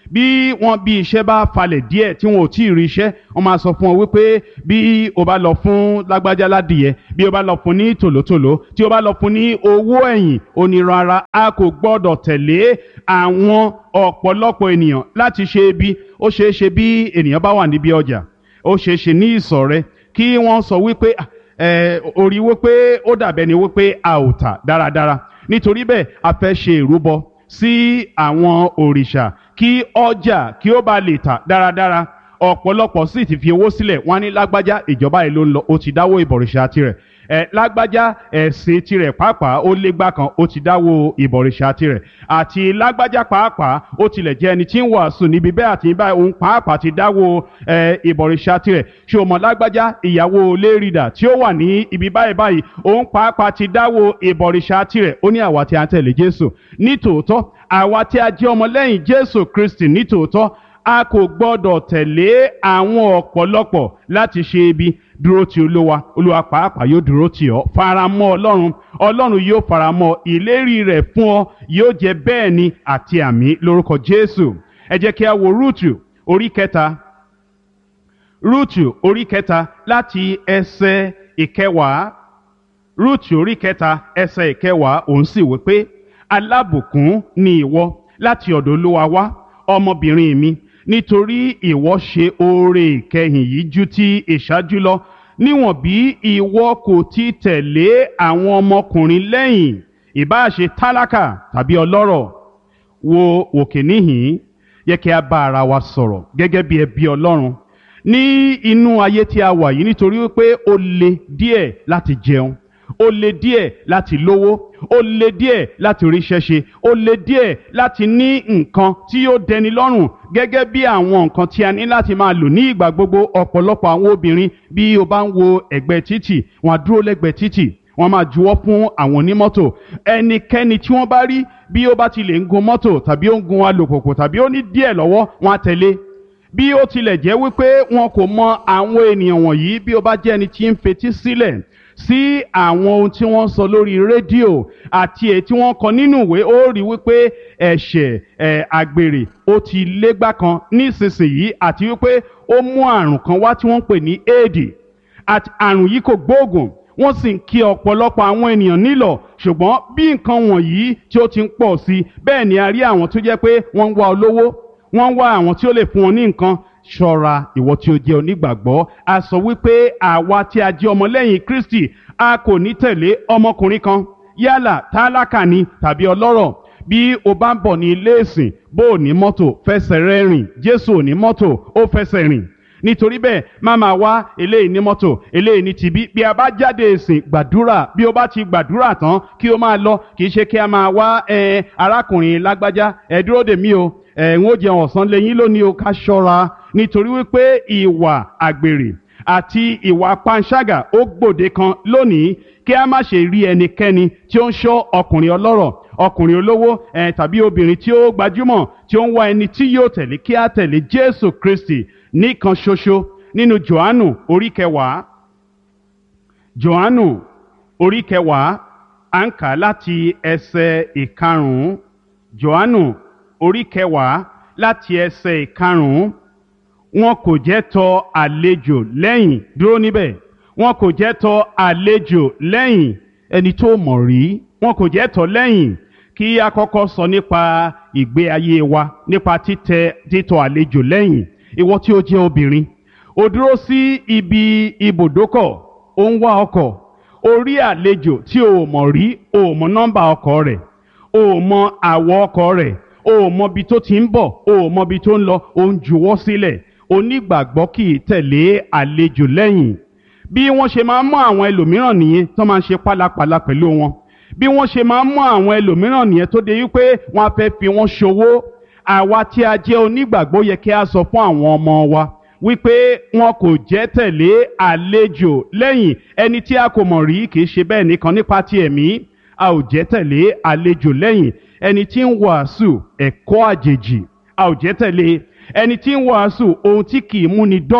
bí wọ́n bí iṣẹ́ bá falẹ̀ díẹ̀ tí wọn ò tí ì rí iṣẹ́ wọ́n máa sọ fún ọ wípé bí o bá lọ fún lágbájá ládìyẹ bí o bá lọ fún ní tòlótòló tí o bá lọ fún ní owó ẹ̀yìn onírara a kò gbọ́dọ̀ tẹ̀lé àwọn ọ̀pọ̀lọpọ̀ ènìyàn láti ṣe ibi ó ṣeé ṣe bí ènìyàn bá wà níbi ọjà ó ṣeé ṣe ní ìsọ̀ rẹ kí wọ́n sọ wípé ẹ orí wípé ó dàbẹ̀ ni wípé a ò tà dáradára nítorí bẹ́ẹ̀ a fẹ́ ṣe ìrúbọ sí àwọn òrìṣà kí ọjà kí ó bá lè tà dáradára ọ̀pọ̀lọpọ̀ sì ti fi owó sílẹ̀ wọ́n ní lágbájá ìjọba yìí ló ń lọ ó ti dáwó ìbọ̀rìṣà tirẹ̀ ẹ lágbájá ẹ̀sìn tirẹ̀ pàápàá ó légbá kan ó ti dáwó ìbọ̀rìṣà tirẹ̀ àti lágbájá pàápàá ó tilẹ̀ jẹ́ ẹni tí ń wàásù níbi bẹ́ẹ̀ àti báyìí òun pàápàá ti dáwó ẹ ìbọ̀rìṣà tirẹ̀ ṣé o mọ̀ lágbájá ìyàwó lérìdà tí ó wà ní ibi báyìí báyìí òun pàápàá ti dáwó ìbọ̀rìṣà tirẹ̀ ó ní àwa tí a tẹ̀lé Jésù nítòótọ́ àwa tí a jẹ́ ọmọlẹ́yìn Jésù Kristi nítòótọ́ a kò gbọ́dọ̀ tẹ̀lé àwọn ọ̀pọ̀lọpọ̀ láti ṣe ibi dúró ti Olúwa Olúwa pàápàá yóò dúró tì ọ́ faramọ́ Ọlọ́run Ọlọ́run yóò faramọ́ ìlérí rẹ̀ fún ọ yóò jẹ́ bẹ́ẹ̀ ni àti àmì lórúkọ Jésù ẹ jẹ́ kí a wo Rúùtù orí kẹta Rúùtù orí kẹta láti ẹsẹ̀ ìkẹwàá Rúùtù orí kẹta ẹsẹ̀ ìkẹwàá òun sì wí pé alábùkún ni ìwọ láti ọ̀dọ̀ Olúwa wá ọmọbìnrin mi nítorí ìwọ ṣe oore ìkẹyìn yìí ju ti ìṣáájú lọ níwọ̀n bí ìwọ kò ti tẹ̀lé àwọn ọmọkùnrin lẹ́yìn ìbáà ṣe tálákà tàbí ọlọ́rọ̀ wo òkè níhìn yẹ kí a bá ara wa sọ̀rọ̀ gẹ́gẹ́ bí ẹbí Ọlọ́run ní inú ayé tí a wà yìí nítorí wípé ó le díẹ̀ láti jẹun ó le díẹ̀ láti lówó ó le díẹ̀ láti ríṣẹ́ ṣe ó le díẹ̀ láti ní nǹkan tí yóò dẹni lọ́rùn gẹ́gẹ́ bí àwọn nǹkan tí a ní láti máa lò ní ìgbà gbogbo ọ̀pọ̀lọpọ̀ àwọn obìnrin bí o bá ń wo ẹ̀gbẹ́ títì wọ́n á dúró lẹ́gbẹ̀ẹ́ títì wọ́n máa juwọ́ fún àwọn onímọ́tò ẹnikẹ́ni tí wọ́n bá rí bí ó bá ti lè ń gun mọ́tò tàbí ó ń gun alùpùpù tàbí ó ní díẹ̀ lọ́wọ́ wọ́n á tẹ̀lé bí ó tilẹ̀ jẹ́ wípé wọn kò mọ àwọn ènìyàn wọ̀nyí bí ó bá jẹ́ ẹni tí ń fetí sílẹ̀ sí àwọn ohun tí wọ́n sọ lórí rédíò àti èyí tí wọ́n kọ nínú ìwé ó rí wípé ẹ̀ṣẹ̀ ẹ̀ àgbèrè ó ti légbá kan nísinsìnyí àti wípé ó mú àrùn kan wá tí wọ́n ń pè ní éèdì àti àrùn yìí kò gbóògùn wọ́n sì ń kí ọ̀pọ̀lọpọ̀ àwọn ènìyàn nílọ̀ ṣùgbọ́n bí nǹkan wọ̀nyí tí ó ti ń pọ̀ sí bẹ́ẹ̀ ni a rí àwọn tó jẹ́ pé wọ́n ń wá olówó wọ́n ń wá àwọn tí ó lè fún wọn ní nǹkan ṣọ́ra ìwọ tí ó jẹ́ onígbàgbọ́ a sọ wípé àwa tí a jẹ́ ọmọlẹ́yìn Kristi a kò ní tẹ̀lé ọmọkùnrin kan yálà tálákà ni tàbí ọlọ́rọ̀ bí o bá ń bọ̀ ní ilé ìsìn bó o ní mọ́tò fẹsẹ̀ rẹ rìn Jésù ò ní mọ́tò ó fẹsẹ̀ rìn nítorí bẹ́ẹ̀ má máa wá eléyìí ní mọ́tò eléyìí ní tibí bí a bá jáde ìsìn gbàdúrà bí o bá ti gbàdúrà tán kí o máa lọ kì í ṣe kí a máa wá ẹ arákùnrin lágbájá ẹ dúró dè mí o ẹ ń ó jẹun ọ̀sán lẹ́yìn lónìí o ká ṣọ́ra nítorí wípé ìwà àgbèrè àti ìwà panṣágà ó gbòde kan lónìí kí a má ṣe rí ẹnikẹ́ni tí ó ń ṣọ́ ọkùnrin ọlọ́rọ̀ ọkùnrin olówó ẹ tàbí obìnrin tí ó gbajúmọ̀ tí ó ń wá ẹni tí yóò tẹ̀lé kí a tẹ̀lé Jésù Kristi nìkan ṣoṣo nínú Jòhánù orí kẹwàá Jòhánù orí kẹwàá à ń kà láti ẹsẹ̀ ìkarùn-ún Jòhánù orí kẹwàá láti ẹsẹ̀ ìkarùn-ún wọn kò jẹ́ tọ àlejò lẹ́yìn dúró níbẹ̀ wọn kò jẹ́ tọ àlejò lẹ́yìn ẹni tó mọ̀ rí wọn kò jẹ́ tọ lẹ́yìn kí a kọ́kọ́ sọ nípa ìgbé ayé wa nípa títẹ títọ àlejò lẹ́yìn ìwọ tí ó jẹ́ obìnrin ó dúró sí ibi ibùdókọ̀ ó ń wá ọkọ̀ ó rí àlejò tí o mọ̀ rí o mọ̀ nọ́mbà ọkọ̀ rẹ̀ o mọ̀ àwọ̀ ọkọ̀ rẹ̀ o mọ̀ bí tó ti ń bọ̀ o mọ̀ bí tó ń lọ o ń juwọ́ sílẹ̀ onígbàgbọ́ kì í tẹ̀lé àlejò lẹ́yìn bí wọ́n ṣe máa ń mú àwọn ẹlòmíràn nìyẹn tó máa ń ṣe pálapàla pẹ̀lú wọn bí wọ́n ṣe máa ń mú àwọn ẹlòmíràn nìyẹn tó dé wípé wọ́n á fẹ́ fi wọ́n ṣòwò àwa tí a jẹ́ onígbàgbọ́ yẹ kí a sọ fún àwọn ọmọ wa wípé wọn kò jẹ́ tẹ̀lé àlejò lẹ́yìn ẹni tí a kò mọ̀ rí kì í ṣe bẹ́ẹ̀ nìkan nípa ti ẹ̀mí a ò jẹ́ tẹ̀lé àlejò lẹ́yìn ẹni tí ń wàásù ẹ̀kọ́ àjèjì a ò jẹ́ tẹ̀lé ẹni tí ń wàásù ohun tí kì í múni dọ́run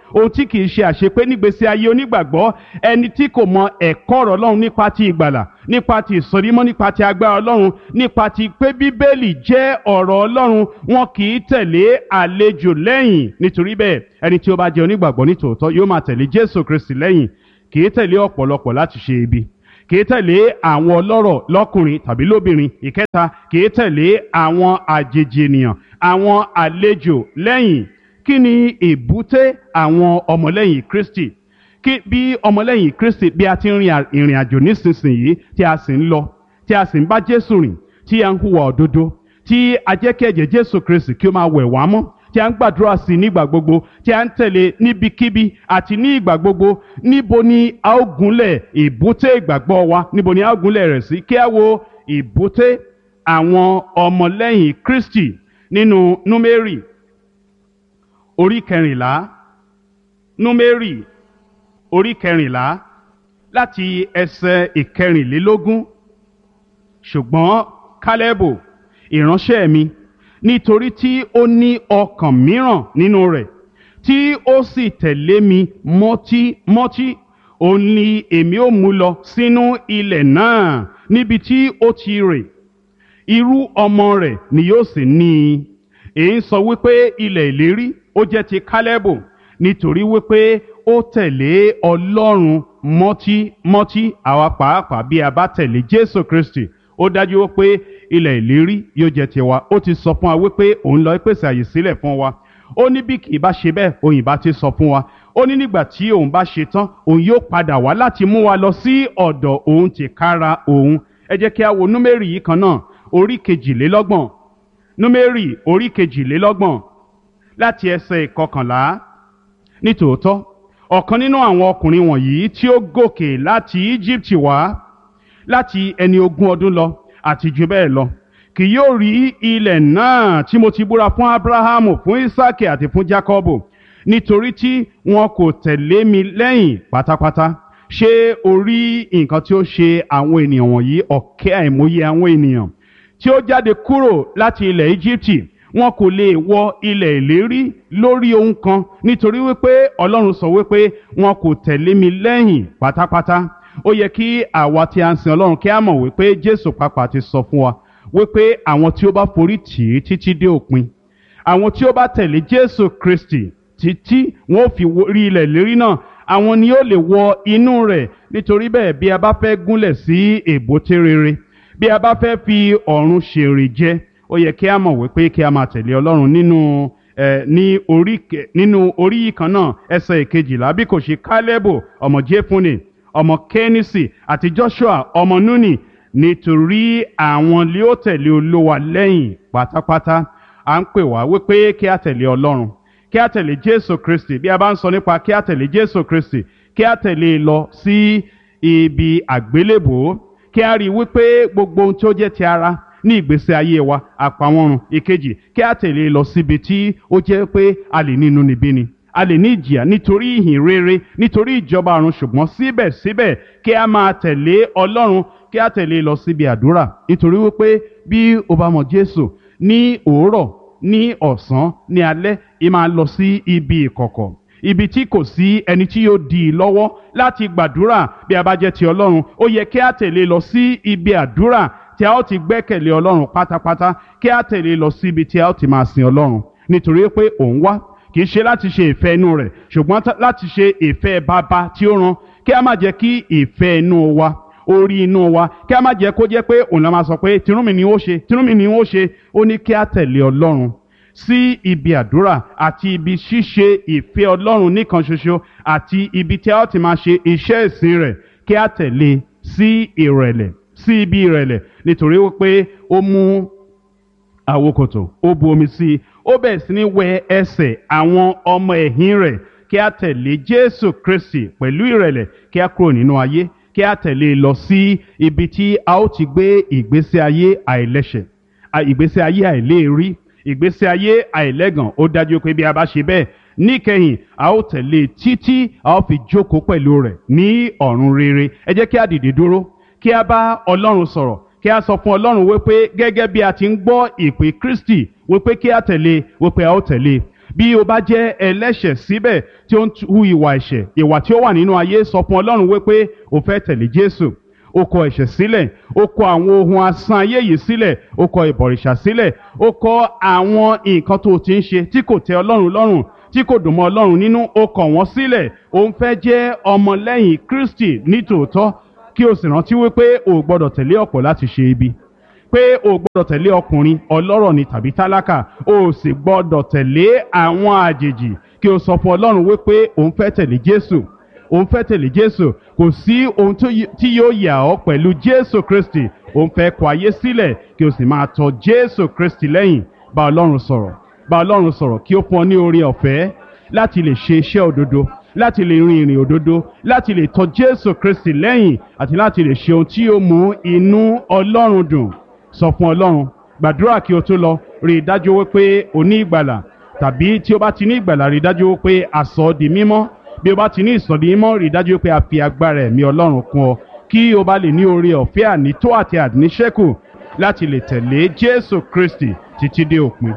ohun tí kìí ṣe àṣepé nígbésí ayé onígbàgbọ́, ẹni tí kò mọ ẹ̀kọ́ ọ̀rọ̀ Ọlọ́run nípa ti ìgbàlà, nípa ti ìsọdímọ́, nípa ti agbára Ọlọ́run, nípa ti pé Bíbélì jẹ́ ọ̀rọ̀ Ọlọ́run, wọn kìí tẹ̀lé àlejò lẹ́yìn. Nítorí bẹ́ẹ̀, ẹni tí ó bá jẹ́ onígbàgbọ́ nítòótọ́ yóò máa tẹ̀lé Jésù Kristi lẹ́yìn, kìí tẹ̀lé ọ̀pọ̀lọpọ̀ láti ṣe ibi, kìí tẹ̀lé àwọn ọlọ́rọ̀ lọ́kùnrin tàbí lóbìnrin. Ìkẹta, kìí tẹ̀lé àwọn àjèjì ènìyàn, àwọn àlejò lẹ́yìn. Kí ni èbúté àwọn ọmọlẹ́yìn Kristi? Kí bí ọmọlẹ́yìn Kristi bí a ti ń rin ìrìn àjò nísinsìnyí, tí a sì ń lọ, tí a sì ń bá Jésù rìn, tí a ń hùwà òdodo, tí a jẹ́ kí ẹ̀jẹ̀ Jésù Kristi kí ó máa wẹ̀ wá mọ́, tí a ń gbàdúrà sí nígbà gbogbo, tí a ń tẹ̀lé níbikíbi àti ní ìgbà gbogbo, níbo ni a ó gúnlẹ̀ èbúté ìgbàgbọ́ wa? Níbo ni a ó gúnlẹ̀ rẹ̀ sí? Kí a wo èbúté àwọn ọmọlẹ́yìn Kristi nínú Númérì orí kẹrìnlá. Númérì orí kẹrìnlá láti ẹsẹ̀ ìkẹrìnlélógún. Ṣùgbọ́n Kálẹ́bù ìránṣẹ́ mi, nítorí tí ó ní ọkàn mìíràn nínú rẹ̀, tí ó sì tẹ̀lé mi mọ́tímọ́tí, òun ni èmi ó mú lọ sínú ilẹ̀ náà níbi tí ó ti rè, irú ọmọ rẹ̀ ni yóò sì ní i. Èyí ń sọ wípé ilẹ̀ ìlérí ó jẹ́ ti Kálẹ́bù, nítorí wípé ó tẹ̀lé Ọlọ́run mọ́tímọ́tí. Àwa pàápàá bí a bá tẹ̀lé Jésù Kristi, ó dájú wípé ilẹ̀ ìlérí yóò jẹ́ tiwa. Ó ti sọ fún wa wípé òun lọ pèsè àyè sílẹ̀ fún wa. Ó ní bí kì í bá ṣe bẹ́ẹ̀, òun ìbá ti sọ fún wa. Ó ní nígbà tí òun bá ṣe tán, òun yóò padà wá láti mú wa lọ sí ọ̀dọ̀ òun tìkára òun. Ẹ jẹ́ kí a wo Númérì yìí kan náà, orí kejìlélọ́gbọ̀n. Númérì orí kejìlélọ́gbọ̀n láti ẹsẹ̀ ìkọkànlá. Nítòótọ́, ọ̀kan nínú àwọn ọkùnrin wọ̀nyí tí ó gòkè láti Íjíbítì wá láti ẹni ogún ọdún lọ àti jù bẹ́ẹ̀ lọ, kì yóò rí ilẹ̀ náà tí mo ti búra fún Ábúráhámù, fún Ísákì àti fún Jákọ́bù, nítorí tí wọn kò tẹ̀lé mi lẹ́yìn pátápátá. Ṣé o rí nǹkan tí ó ṣe àwọn ènìyàn wọ̀nyí? Ọ̀kẹ́ àìmọye àwọn ènìyàn tí ó jáde kúrò láti ilẹ̀ Íjíbítì, wọn kò lè wọ ilẹ̀ ìlérí lórí ohun kan, nítorí wípé Ọlọ́run sọ wípé wọn kò tẹ̀lé mi lẹ́yìn pátápátá. Ó yẹ kí àwa tí a ń sin Ọlọ́run kí a mọ̀ wípé Jésù pàápàá ti sọ fún wa wípé àwọn tí ó bá forí tì í títí dé òpin, àwọn tí ó bá tẹ̀lé Jésù Kristi títí wọn ó fi rí ilẹ̀ ìlérí náà, àwọn ni ó lè wọ inú rẹ̀. Nítorí bẹ́ẹ̀, bí a bá fẹ́ gúnlẹ̀ sí èbúté rere, bí a bá fẹ́ fi ọ̀run ṣèrè jẹ, ó yẹ kí a mọ̀ wípé kí a máa tẹ̀lé Ọlọ́run nínú ẹ̀ ní orí nínú orí yìí kan náà, ẹsẹ̀ ìkejìlá. Bí kò ṣe Kálẹ́bù ọmọ Jéfúnè, ọmọ Kénísì àti Joshua ọmọ Núnì, nítorí àwọn lé ó tẹ̀lé Olúwa lẹ́yìn pátápátá. À ń pè wá wípé kí a tẹ̀lé Ọlọ́run, kí a tẹ̀lé Jésù Kristi. Bí a bá ń sọ nípa kí a tẹ̀lé Jésù Kristi, kí a tẹ̀lé e lọ sí ibi àgbélébùú, kí a rí i wípé gbogbo ohun tí ó jẹ́ ti ara ní ìgbésí ayé wa àpamọ́run. Ìkejì, kí a tẹ̀lé e lọ síbi tí ó jẹ́ pé a lè ní inúnibíni, a lè ní ìjìyà nítorí ìhìn rere, nítorí ìjọba ọ̀run, ṣùgbọ́n síbẹ̀síbẹ̀ kí a máa tẹ̀lé Ọlọ́run, kí a tẹ̀lé e lọ síbi àdúrà. Nítorí wípé bí o bá mọ Jésù, ní òwúrọ̀, ní ọ̀sán, ní alẹ́, ì máa lọ sí ibi ìkọ̀kọ̀, ibi tí kò sí ẹni tí yóò dì í lọ́wọ́ láti gbàdúrà. Bí a bá jẹ́ ti Ọlọ́run, ó yẹ kí a tẹ̀lé lọ sí ibi àdúrà tí a ó ti gbẹ́kẹ̀lé Ọlọ́run pátápátá, kí a tẹ̀lé lọ sí ibi tí a ó ti máa sin Ọlọ́run. Nítorí pé òun wá kì í ṣe láti ṣe ìfẹ́ inú rẹ̀, ṣùgbọ́n láti ṣe ìfẹ́ Baba tí ó rán. Kí a má jẹ́ kí ìfẹ́ inú wa, orí inú wa, kí a má jẹ́ kó jẹ́ pé òun la máa sọ pé tinú mi ni ó ṣe, tinú mi ni ó ṣe. Ó ní kí a tẹ̀lé Ọlọ́run sí ibi àdúrà àti ibi ṣíṣe ìfẹ́ Ọlọ́run nìkan ṣoṣo, àti ibi tí a ó ti máa ṣe iṣẹ́ ìsìn rẹ̀. Kí a tẹ̀lé sí ìrẹ̀lẹ̀, sí ibi ìrẹ̀lẹ̀, nítorí wípé ó mú àwokòtò, ó bu omi sí i, ó bẹ̀rẹ̀ sí ní wẹ ẹsẹ̀ àwọn ọmọ ẹ̀yìn rẹ̀. Kí a tẹ̀lé Jésù Kristi pẹ̀lú ìrẹ̀lẹ̀, kí a kúrò nínú ayé, kí a tẹ̀lé lọ sí ibi tí a ó ti gbé ìgbésí ayé àìlẹ́ṣẹ̀, ìgbésí ayé àìléèrí, ìgbésí ayé àìlẹ́gàn. Ó dájú pé bí a bá ṣe bẹ́ẹ̀, níkẹyìn a ó tẹ̀lé títí a ó fi jókòó pẹ̀lú rẹ̀ ní ọ̀run rere. Ẹ jẹ́ kí a dìde dúró, kí a bá Ọlọ́run sọ̀rọ̀, kí a sọ fún Ọlọ́run wípé gẹ́gẹ́ bí a ti ń gbọ́ ìpè Kristi wípé kí a tẹ̀lé, wípé a ó tẹ̀lé. bí o bá jẹ́ ẹlẹ́ṣẹ̀ síbẹ̀ tí ó ń hu ìwà ẹ̀ṣẹ̀ ìwà tí ó wà nínú ayé, sọ fún Ọlọ́run wípé o fẹ́ tẹ̀lé Jésù. O kọ ẹ̀ṣẹ̀ sílẹ̀, o kọ àwọn ohun asán ayé yìí sílẹ̀, o kọ ìbọ̀rìṣà sílẹ̀, o kọ àwọn nǹkan tó o ti ń ṣe tí kò tẹ́ Ọlọ́run lọ́rùn, tí kò dùn mọ́ Ọlọ́run nínú, o kọ̀ wọ́n sílẹ̀. O ń fẹ́ jẹ́ ọmọlẹ́yìn Kristi nítòótọ́, kí o sì rántí wípé o ò gbọdọ̀ tẹ̀lé ọ̀pọ̀ láti ṣe ibi, pé o ò gbọdọ̀ tẹ̀lé ọkùnrin ọlọ́rọ̀ ni tàbí tálákà, o ò sì gbọdọ̀ tẹ̀lé àwọn àjèjì. Kí o sọ fún Ọlọ́run wípé o ń fẹ́ tẹ̀lé Jésù, o ń fẹ́ tẹ̀lé Jésù. Kò sí ohun tí yóò yà ọ́ pẹ̀lú Jésù Kristi. O ń fẹ́ kọ ayé sílẹ̀ kí o sì máa tọ̀ Jésù Kristi lẹ́yìn. Bá Ọlọ́run sọ̀rọ̀, bá Ọlọ́run sọ̀rọ̀ kí ó fún ọ ní oore ọ̀fẹ́ láti lè ṣe iṣẹ́ òdodo, láti lè rin ìrìn òdodo, láti lè tọ̀ Jésù Kristi lẹ́yìn, àti láti lè ṣe ohun tí yóò mú inú Ọlọ́run dùn. Sọ fún Ọlọ́run, gbàdúrà kí o tó lọ, rí i dájú wípé o ní ìgbàlà, tàbí tí o bá ti ní ìgbàlà, rí i dájú wípé a sọ ọ́ di mímọ́. Bí o bá ti ní ìsọdi mímọ́, rí i dájú wípé a fi agbára ẹ̀mí Ọlọ́run kún ọ, kí o bá lè ní oore ọ̀fẹ́ ànító àti àníṣẹ́kù láti lè tẹ̀lé Jésù Kristi títí dé òpin.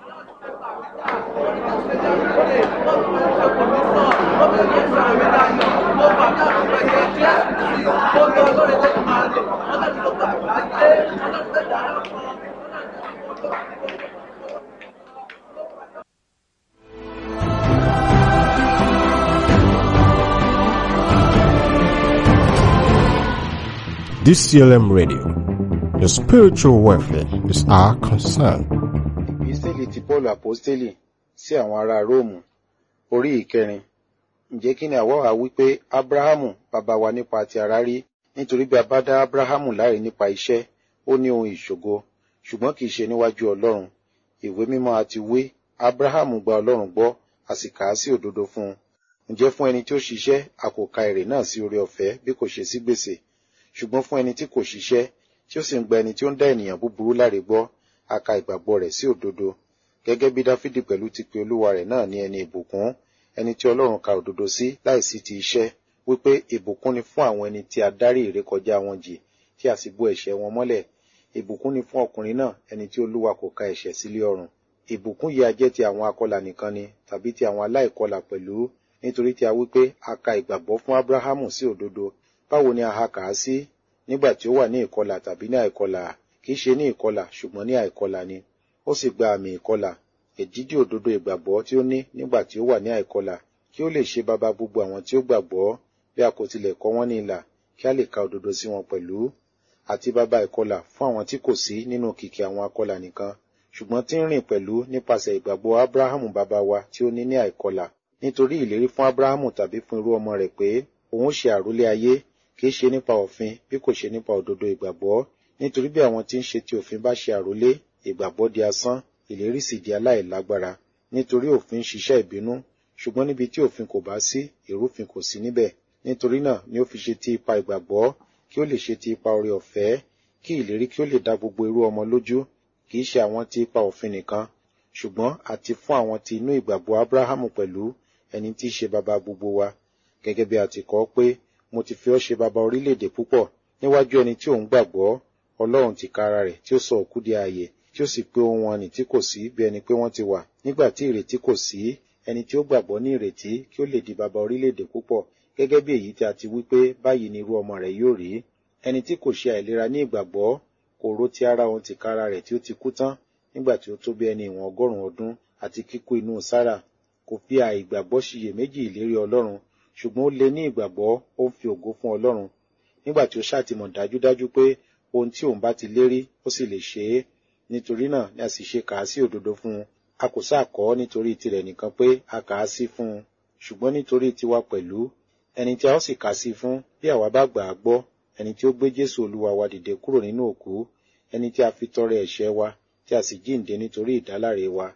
D C L M Radio, the spiritual welfare is our concern. Ìpísítélì ti Paul Aposteli sí àwọn ará Róòmù, orí ìkẹrin. Ǹjẹ́ kí ni àwa wá wí pé Ábúráhámù bàbá wa nípa ti ara rí? Nítorí bí a bá dá Ábúráhámù láre nípa iṣẹ́, ó ní ohun ìṣògo, ṣùgbọ́n kì í ṣe níwájú Ọlọ́run. Ìwé mímọ́ a ti wí, Ábúráhámù gba Ọlọ́run gbọ́, a sì kà á sí òdodo fún un. Ǹjẹ́ fún ẹni tí ó ṣiṣẹ́, a kò ka èrè náà sí oore ọ̀fẹ́ bí kò ṣe sí gbèsè. Ṣùgbọ́n fún ẹni tí kò ṣiṣẹ́, tí ó sì ń gba ẹni tí ó ń dá ènìyàn búburú láre gbọ́, a ka ìgbàgbọ́ rẹ̀ sí òdodo. Gẹ́gẹ́ bí Dáfídì pẹ̀lú ti pe Olúwa rẹ̀ náà ní ẹni ìbùkún, ẹni tí Ọlọ́run ka òdodo sí láìsí ti iṣẹ́, wípé ìbùkún ni fún àwọn ẹni tí a dárí ìrékọjá wọn jì, tí a sì bò ẹ̀ṣẹ̀ wọn mọ́lẹ̀. Ìbùkún ni fún ọkùnrin náà, ẹni tí Olúwa kò ka ẹ̀ṣẹ̀ sí lé ọrùn. Ìbùkún yìí a jẹ́ ti àwọn akọlà nìkan ni, tàbí ti àwọn aláìkọlà pẹ̀lú, nítorí tí a wípé a ka ìgbàgbọ́ fún Ábúráhámù sí òdodo. Báwo ni a ha kà á sí? Nígbà tí ó wà ní ìkọlà tàbí ní àìkọlà? Kì í ṣe ní ìkọlà, ṣùgbọ́n ní àìkọlà ni. Ó sì gba àmì ìkọlà, èdídì òdodo ìgbàgbọ́ tí ó ní nígbà tí ó wà ní àìkọlà, kí ó lè ṣe baba gbogbo àwọn tí ó gbàgbọ́, bí a kò tilẹ̀ kọ wọ́n ní ilà, kí a lè ka òdodo sí wọn pẹ̀lú. Àti baba ìkọlà fún àwọn tí kò sí nínú kìkì àwọn akọlà nìkan, ṣùgbọ́n tí ń rìn pẹ̀lú nípasẹ̀ ìgbàgbọ́ Ábúráhámù baba wa tí ó ní ní àìkọlà. Nítorí ìlérí fún Ábúráhámù tàbí fún irú ọmọ rẹ̀ pé òun ó ṣe àrólé ayé, kì í ṣe nípa òfin bí kò ṣe nípa òdodo ìgbàgbọ́. Nítorí bí àwọn tí ń ṣe ti òfin bá ṣe àrólé, ìgbàgbọ́ di asán, ìlérí sì di aláìlágbára. Nítorí òfin ń ṣiṣẹ́ ìbínú, ṣùgbọ́n níbi tí òfin kò bá sí, ìrúfin kò sí níbẹ̀. Nítorí náà ni ó fi ṣe ti ipa ìgbàgbọ́, kí ó lè ṣe ti ipa oore ọ̀fẹ́, kí ìlérí kí ó lè dá gbogbo irú ọmọ lójú, kì í ṣe àwọn ti ipa òfin nìkan, ṣùgbọ́n àti fún àwọn ti inú ìgbàgbọ́ Ábúráhámù pẹ̀lú, ẹni tí í ṣe baba gbogbo wa. Gẹ́gẹ́ bí a ti kọ pé, mo ti fi ọ́ ṣe baba orílẹ̀-èdè púpọ̀, níwájú ẹni tí òun gbàgbọ́, Ọlọ́run tìkára rẹ̀ tí ó sọ òkú di ààyè, tí ó sì pé ohun wọn nì tí kò sí bí ẹni pé wọ́n ti wà. Nígbà tí ìrètí kò sí, ẹni tí ó gbàgbọ́ ní ìrètí kí ó lè di baba orílẹ̀-èdè púpọ̀, gẹ́gẹ́ bí èyí tí a ti wí pé báyìí ni irú ọmọ rẹ̀ yóò rí. Ẹni tí kò ṣe àìlera ní ìgbàgbọ́, kò rò ti ara òun tìkára rẹ̀ tí ó ti kú tán, nígbà tí ó tó bí ẹni ìwọ̀n ọgọ́rùn-ún ọdún àti kíkú inú Sárà. Kò fi àìgbàgbọ́ ṣiyèméjì ìlérí Ọlọ́run, ṣùgbọ́n ó lé ní ìgbàgbọ́, ó ń fi ògo fún Ọlọ́run. Nígbà tí ó ṣàtìmọ̀ dájúdájú pé ohun tí òun bá ti lérí, ó sì lè ṣe é. Nítorí náà ni a sì ṣe kà á sí òdodo fún un. A kò sáà kọ ọ́ nítorí tirẹ̀ nìkan pé a kà á sí fún un, ṣùgbọ́n nítorí tiwa pẹ̀lú, ẹni tí a ó sì kà sí fún bí àwa bá gbà á gbọ́, ẹni tí ó gbé Jésù Olúwa wa dìde kúrò nínú òkú, ẹni tí a fi tọrẹ ẹ̀ṣẹ̀ wa, tí a sì jíǹde nítorí ìdáláre wa.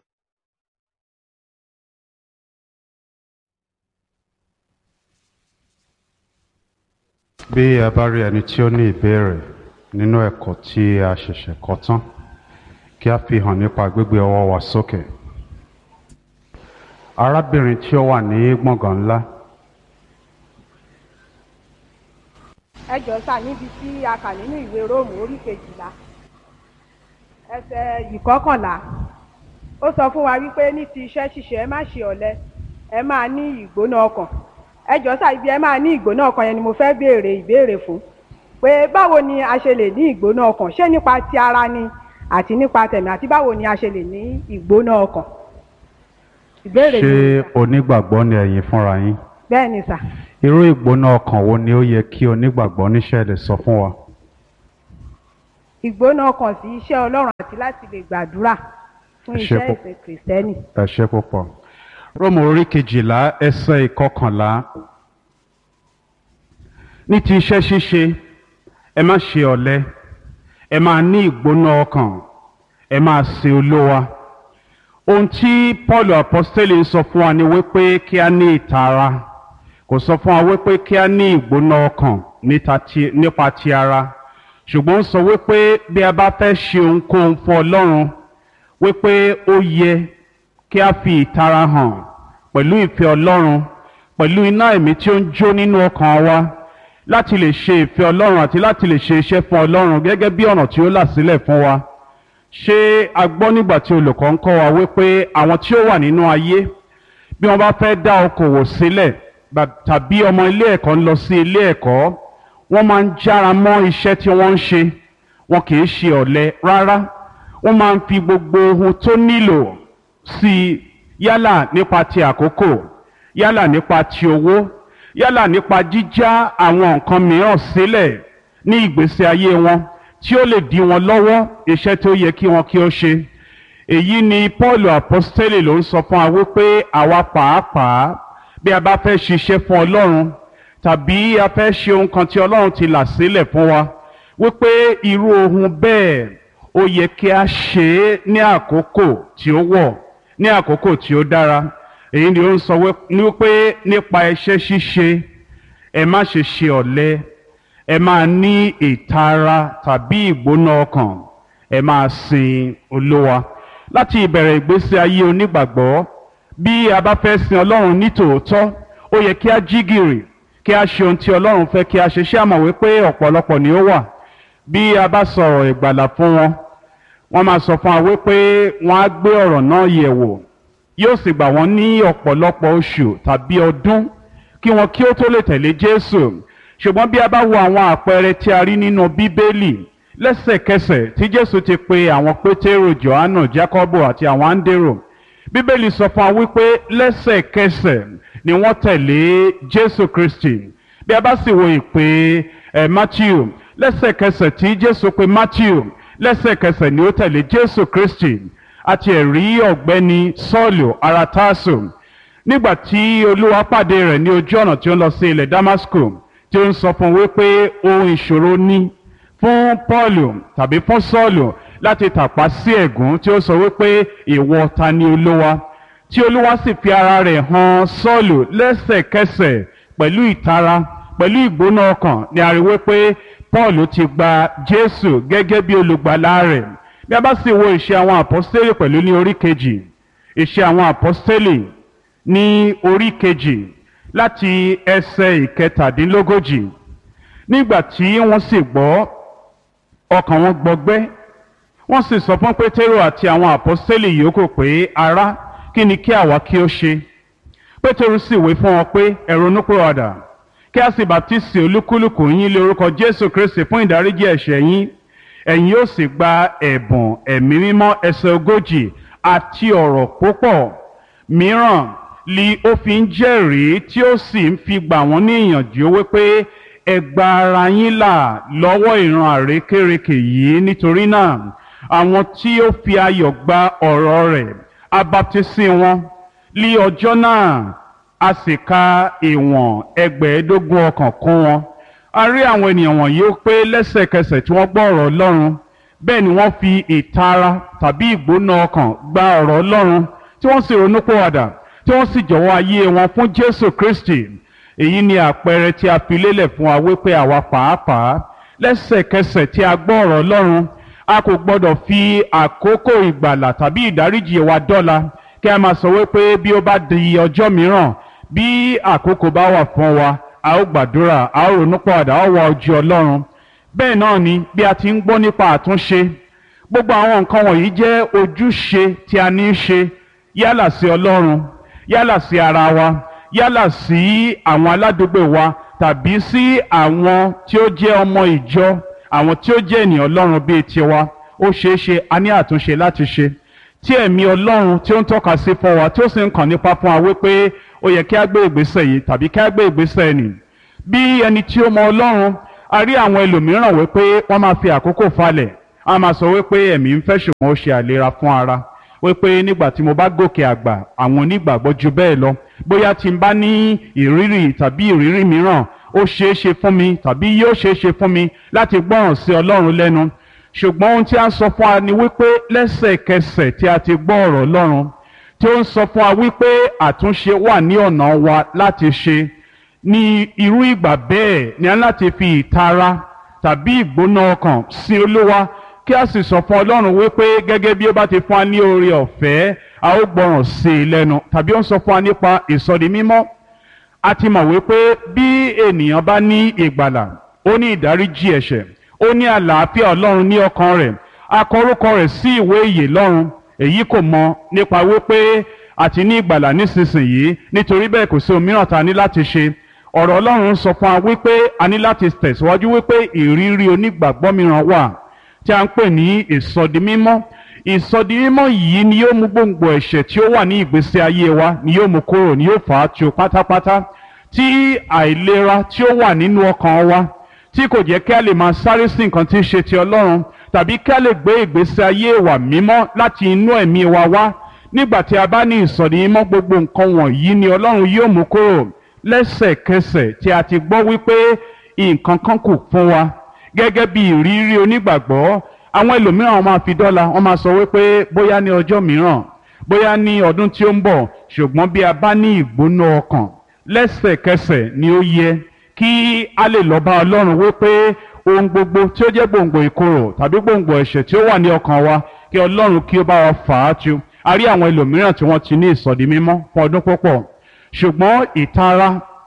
Bí a bá rí ẹni tí ó ní ìbéèrè nínú ẹ̀kọ́ tí a ṣẹ̀ṣẹ̀ kọ́ tán, kí a fi hàn nípa gbígbé ọwọ́ wa sókè. Arábìnrin tí ó wà ní gbọ̀ngàn ńlá. Ẹ jọ̀ọ́ sà, níbi tí a kà nínú ìwé Róòmù orí kejìlá ẹsẹ̀ ìkọkànlá, ó sọ fún wa wípé ní ti iṣẹ́ ṣíṣe ẹ má ṣe ọ̀lẹ ẹ máa ní ìgbóná ọkàn. Ẹ jọ̀ọ́ sà, ibi ẹ máa ní ìgbóná ọkàn yẹn ni mo fẹ́ béèrè ìbéèrè fún. Pé báwo ni a ṣe lè ní ìgbóná ọkàn? Ṣé nípa ti ara ni àti nípa tẹ̀mí, àti báwo ni a ṣe lè ní ìgbóná ọkàn? Ìbéèrè mi ni ṣé sà. onígbàgbọ́ ni ẹ̀yin fúnra yín? Bẹ́ẹ̀ ni sà. Irú ìgbóná ọkàn wo ni ó yẹ kí onígbàgbọ́ níṣẹ́ lè sọ fún wa? Ìgbóná ọkàn sí iṣẹ́ Ọlọ́run àti láti lè gbàdúrà fún Ẹ ṣé iṣẹ́ pú- ìsìn Kìrìsìtẹ́nì. Ẹ ṣé púpọ̀. Róòmù orí kejìlá ẹsẹ̀ ìkọkànlá. ní ti iṣẹ́ ṣíṣe ẹ má ṣe ọ̀lẹ, ẹ máa ní ìgbóná ọkàn, ẹ máa sin Olúwa. Ohun tí Paul apostoli ń sọ fún wa ni wípé kí a ní ìtara, kò sọ fún wa wípé kí a ní ìgbóná ọkàn níta ti- nípa ti ara, ṣùgbọ́n ó sọ wípé bí a bá fẹ́ ṣe ohunkóhun fún Ọlọ́run wípé ó yẹ kí a fi ìtara hàn pẹ̀lú ìfẹ́ Ọlọ́run, pẹ̀lú iná ẹ̀mí tí ó ń jó nínú ọkàn wa láti lè ṣe ìfẹ́ Ọlọ́run àti láti lè ṣe iṣẹ́ fún Ọlọ́run gẹ́gẹ́ bí ọ̀nà tí ó là sílẹ̀ fún wa. Ṣé a gbọ́ nígbà tí olùkọ́ ń kọ́ wa wípé àwọn tí ó wà nínú ayé bí wọ́n bá fẹ́ dá okòwò sílẹ̀ bá- tàbí ọmọ ilé ẹ̀kọ́ ń lọ sí ilé ẹ̀kọ́, wọ́n máa ń jára mọ́ iṣẹ́ tí wọ́n ń ṣe, wọn kì í ṣe ọ̀lẹ rárá. Wọ́n máa ń fi gbogbo ohun tó nílò sí i, yálà nípa ti àkókò, yálà nípa ti owó, yálà nípa jíjá àwọn nǹkan mìíràn sílẹ̀ ní ìgbésí ayé wọn tí ó lè dí wọn lọ́wọ́ iṣẹ́ tó yẹ kí wọn kí ó ṣe. Èyí ni Paul apostoli ló ń sọ fún wa wípé àwa pàápàá bí a bá fẹ́ ṣiṣẹ́ fún Ọlọ́run tàbí a fẹ́ ṣe ohun kan tí Ọlọ́run ti là sílẹ̀ fún wa, wípé irú ohun bẹ́ẹ̀ ó yẹ kí a ṣe é ní àkókò tí ó wọ̀, ní àkókò tí ó dára. Èyí ni ó ń sọ wípé nípa iṣẹ́ ṣíṣe ẹ má ṣe ṣe ọ̀lẹ, ẹ máa ní ìtara tàbí ìgbóná ọkàn, ẹ máa sin Olúwa. Láti ìbẹ̀rẹ̀ ìgbésí ayé onígbàgbọ́, bí a bá fẹ́ sin Ọlọ́run ní tòótọ́, ó yẹ kí a jí gìrì, kí a ṣe ohun tí Ọlọ́run fẹ́ kí a ṣe. Ṣé a mọ̀ wípé ọ̀pọ̀lọpọ̀ ni ó wà bí a bá sọ̀rọ̀ ìgbàlà fún wọn, wọ́n máa sọ fún wa wípé wọ́n á gbé ọ̀rọ̀ náà yẹ̀ wò, yóò sì gbà wọ́n ní ọ̀pọ̀lọpọ̀ oṣù tàbí ọdún kí wọn kí ó tó lè tẹ̀lé Jésù. Ṣùgbọ́n bí a bá wo àwọn àpẹẹrẹ tí a rí nínú Bíbélì, lẹ́sẹ̀kẹsẹ̀ tí Jésù ti pe àwọn Pétérù, Jòhánù, Jákọ́bù àti àwọn Áńdérù, Bíbélì sọ fún wa wípé lẹ́sẹ̀kẹsẹ̀ ni wọ́n tẹ̀lé Jésù Kristi. Bí a bá sì wo ìpè ẹ̀ Mátíù, lẹ́sẹ̀kẹsẹ̀ tí Jésù pe Mátíù, lẹ́sẹ̀kẹsẹ̀ ni ó tẹ̀lé Jésù Kristi. Àti ẹ̀rí ọ̀gbẹ́ni Sọ́ọ̀lù ará Tásù, nígbà tí Olúwa pàdé rẹ̀ ní ojú ọ̀nà tí ó ń lọ sí ilẹ̀ Damasku, tí ó ń sọ fún wípé ohun ìṣòro ní fún Pọ́ọ̀lù tàbí fún Sọ́ọ̀lù láti tàpá sí ẹ̀gún, tí ó sọ wípé ìwọ ta ni Olúwa, tí Olúwa sì fi ara rẹ̀ hàn Sọ́ọ̀lù lẹ́sẹ̀kẹsẹ̀ pẹ̀lú ìtara, pẹ̀lú ìgbóná ọkàn, ni a rí wípé Pọ́ọ̀lù ti gba Jésù gẹ́gẹ́ bí olùgbàlà rẹ̀. Bí a bá sì wo ìṣe àwọn àpọ́stélì pẹ̀lú ní orí kejì, ìṣe àwọn àpọ́stélì ní orí kejì láti ẹsẹ̀ ìkẹtàdínlógójì, nígbà tí wọ́n sì gbọ́, ọkàn wọn gbọgbẹ́, wọ́n sì sọ fún Pétérù àti àwọn àpọ́stélì yòókù pé ará, kí ni kí àwa kí ó ṣe? Pétérù sì wí fún wọn pé ẹ ronúpìwàdà, kí a sì bàtísì olúkúlùkù yín lé orúkọ Jésù Kristi fún ìdáríjì ẹ̀ṣẹ̀ yín, ẹ̀yin yóò sì gba ẹ̀bùn ẹ̀mí mímọ́. Ẹsẹ̀ ogójì, àti ọ̀rọ̀ púpọ̀ mìíràn li ó fi ń jẹ́rìí, tí ó sì ń fi gbà wọ́n ní ìyànjú wípé ẹ gba ara yín là lọ́wọ́ ìran àrékérekè yìí. Nítorí náà àwọn tí ó fi ayọ̀ gba ọ̀rọ̀ rẹ̀ a baptisi wọn lí ọjọ́ náà, a sì ka ìwọ̀n ẹgbẹ̀ẹ́dógún ọkàn kún wọn. A rí àwọn ènìyàn wọ̀nyí ó pé lẹ́sẹ̀kẹsẹ̀ tí wọ́n gbọ́ ọ̀rọ̀ Ọlọ́run, bẹ́ẹ̀ ni wọ́n fi ìtara tàbí ìgbóná ọkàn gba ọ̀rọ̀ Ọlọ́run, tí wọ́n sì ronúpìwàdà, tí wọ́n sì jọ̀wọ́ ayé wọn fún Jésù Kristi. Èyí ni àpẹẹrẹ tí a fi lélẹ̀ fún wa wípé àwa pàápàá lẹ́sẹ̀kẹsẹ̀ tí a gbọ́ ọ̀rọ̀ Ọlọ́run, a kò gbọ́dọ̀ fi àkókò ìgbàlà tàbí ìdáríjì wa dọ́là, kí a máa sọ wípé bí ó bá di ọjọ́ mìíràn, bí àkókò bá wà fún wa, a ó gbàdúrà, a ó ronúpìwàdà, a ó wá ojú Ọlọ́run. Bẹ́ẹ̀ náà ni bí a ti ń gbọ́ nípa àtúnṣe, gbogbo àwọn nǹkan wọ̀nyí jẹ́ ojúṣe tí a ní í ṣe yálà sí Ọlọ́run yálà sí ara wa yálà sí àwọn aládùúgbò wa tàbí sí àwọn tí ó jẹ́ ọmọ ìjọ àwọn tí ó jẹ́ ènìyàn Ọlọ́run bíi tiwa ó ṣeé ṣe a ní àtúnṣe láti ṣe tí ẹ̀mí Ọlọ́run tí ó ń tọ́ka sí fún wa tí ó sì ń kàn nípa fún wa wípé ó yẹ kí a gbé ìgbésẹ̀ yìí tàbí kí a gbé ìgbésẹ̀ nì bí ẹni tí ó mọ Ọlọ́run a rí àwọn ẹlòmíràn wípé wọ́n máa fi àkókò falẹ̀ a máa sọ wípé ẹ̀mí ń fẹ́ ṣùgbọ́n ó ṣe àìlera fún ara wípé nígbà tí mo bá gòkè àgbà àwọn onígbàgbọ́ ju bẹ́ẹ̀ lọ bóyá tí n bá ní ìrírí tàbí ìrírí mìíràn ó ṣeé ṣe fún mi tàbí yóò ṣeé ṣe fún mi láti gbọ́ràn sí Ọlọ́run lẹ́nu ṣùgbọ́n ohun tí a ń sọ fún wa ni wípé lẹ́sẹ̀kẹsẹ̀ tí a ti gbọ́ ọ̀rọ̀ Ọlọ́run tí ó ń sọ fún wa wípé àtúnṣe wà ní ọ̀nà wa láti ṣe ní irú ìgbà bẹ́ẹ̀ ni a láti fi ìtara tàbí ìgbóná ọkàn sí Olúwa kí a sì sọ fún Ọlọ́run wípé gẹ́gẹ́ bí ó bá ti fún wa ní oore ọ̀fẹ́ a ó gbọ́ràn sí i lẹ́nu tàbí ó ń sọ fún wa nípa ìsọdi mímọ́ a ti mọ̀ wípé bí ènìyàn bá ní ìgbàlà ó ní ìdáríjì ẹ̀ṣẹ̀ ó ní àlàáfíà Ọlọ́run ní ọkàn rẹ̀ a kọ orúkọ rẹ̀ sí ìwé ìyè lọ́run èyí kò mọ nípa wípé àti ní ìgbàlà nísinsìnyí nítorí bẹ́ẹ̀ kò sí ohun mìíràn tá a ní láti ṣe ọ̀rọ̀ Ọlọ́run sọ fún wa wípé a ní láti tẹ̀síwájú wípé ìrírí onígbàgbọ́ mìíràn wà tí a ń pè ní ìsọdi mímọ́ ìsọdi mímọ́ yìí ni yóò mú gbòǹgbò ẹ̀ṣẹ̀ tí ó wà ní ìgbésí ayé wa ni yóò mú kúrò ni yóò fà á tu pátápátá tí àìlera tí ó wà nínú ọkàn wa tí kò jẹ́ kí a lè máa sáré sí nǹkan tí ń ṣe ti Ọlọ́run tàbí kí a lè gbé ìgbésí ayé wa mímọ́ láti inú ẹ̀mí wa wá nígbà tí a bá ní ìsọdi mímọ́ gbogbo nǹkan wọ̀nyí ni Ọlọ́run yóò mú kúrò lẹ́sẹ̀kẹsẹ̀ tí a ti gbọ́ wípé nǹkan kan kù fún wa gẹ́gẹ́ bí ìrírí onígbàgbọ́ àwọn ẹlòmíràn máa fi dọ́là wọ́n máa sọ wípé bóyá ní ọjọ́ mìíràn bóyá ní ọdún tí ó ń bọ̀ ṣùgbọ́n bí a bá ní ìgbóná ọkàn lẹ́sẹ̀kẹsẹ̀ ni ó yẹ kí a lè lọ bá Ọlọ́run wípé ohun gbogbo tí ó jẹ́ gbòǹgbò ìkorò tàbí gbòǹgbò ẹ̀ṣẹ̀ tí ó wà ní ọkàn wa kí Ọlọ́run kí ó bá wa fà á tu a rí àwọn ẹlòmíràn tí wọ́n ti ní ìsọdi mímọ́ fún ọdún púpọ̀ ṣùgbọ́n ìtara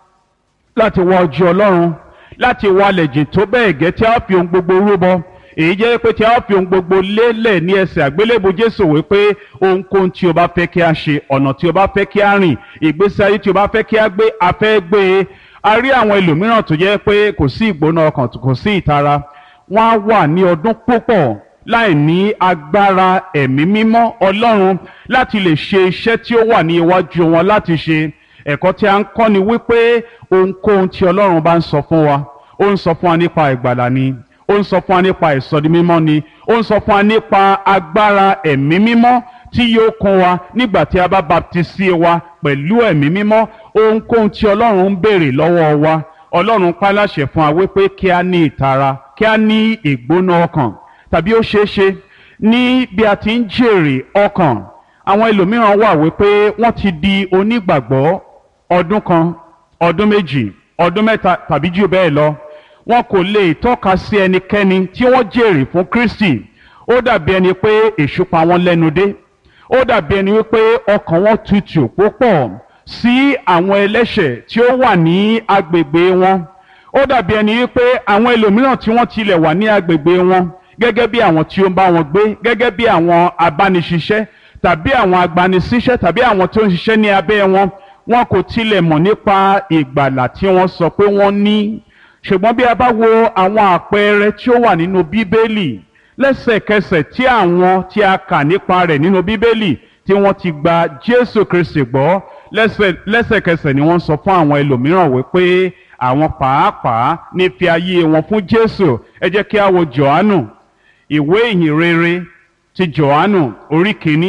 láti wá ojú Ọlọ́run láti wálẹ̀ jìn tó bẹ́ẹ̀ gẹ́ tí a fi ohun gbogbo rúbọ èyí jẹ́ pé tí a fi ohun gbogbo lélẹ̀ ní ẹsẹ̀ àgbélébù Jésù wípé ohunkóhun tí o bá fẹ́ kí a ṣe ọ̀nà tí o bá fẹ́ kí a rìn ìgbésí ayé tí o bá fẹ́ kí a gbé a fẹ́ gbé e a rí àwọn ẹlòmíràn tó jẹ́ pé kò sí ìgbóná ọkàn kò sí ìtara wọ́n á wà ní ọdún púpọ̀ láì ní agbára ẹ̀mí mímọ́ Ọlọ́run láti lè ṣe iṣẹ́ tí ó wà ní iwájú wọn láti ṣe ẹ̀kọ́ tí a ń kọ́ ni wípé ohunkóhun tí Ọlọ́run bá ń sọ fún wa ó ń sọ fún wa nípa ìgbàlà ni ó ń sọ fún wa nípa ìsọdi mímọ́ ni ó ń sọ fún wa nípa agbára ẹ̀mí mímọ́ tí yóò kún wa nígbà tí a bá baptisi wa pẹ̀lú ẹ̀mí mímọ́ ohunkóhun tí Ọlọ́run ń béèrè lọ́wọ́ wa Ọlọ́run pa láṣẹ fún wa wípé kí a ní ìtara kí a ní ìgbóná ọkàn tàbí ó ṣeé ṣe ní bí a ti ń jèrè ọkàn àwọn ẹlòmíràn wà wípé wọ́n ti di onígbàgbọ́ ọdún kan ọdún méjì ọdún mẹ́ta tàbí jù bẹ́ẹ̀ lọ wọn kò lè tọ́ka sí ẹnikẹ́ni tí wọ́n jèrè fún Kristi ó dàbí ẹni pé èṣù pa wọ́n lẹ́nu dé ó dàbí ẹni wípé ọkàn wọn tutù púpọ̀ sí àwọn ẹlẹ́ṣẹ̀ tí ó wà ní agbègbè wọn ó dàbí ẹni wípé àwọn ẹlòmíràn tí wọ́n tilẹ̀ wà ní agbègbè wọn gẹ́gẹ́ bí àwọn tí ó ń bá wọn gbé gẹ́gẹ́ bí àwọn abániṣiṣẹ́ tàbí àwọn agbanisíṣẹ́ tàbí àwọn tó ń ṣiṣẹ́ ní abẹ́ wọn wọn kò tilẹ̀ mọ̀ nípa ìgbàlà tí wọ́n sọ pé wọ́n ní ṣùgbọ́n bí a bá wo àwọn àpẹẹrẹ tí ó wà nínú Bíbélì lẹ́sẹ̀kẹsẹ̀ tí àwọn tí a kà nípa rẹ̀ nínú Bíbélì tí wọ́n ti gba Jésù Kristi gbọ́ lẹ́sẹ̀kẹsẹ̀ ni wọ́n sọ fún àwọn ẹlòmíràn wípé àwọn pàápàá ní fi ayé wọn fún Jésù ẹ jẹ́ kí a wo Jòhánù ìwé ìhìn rere ti Jòhánù orí kìíní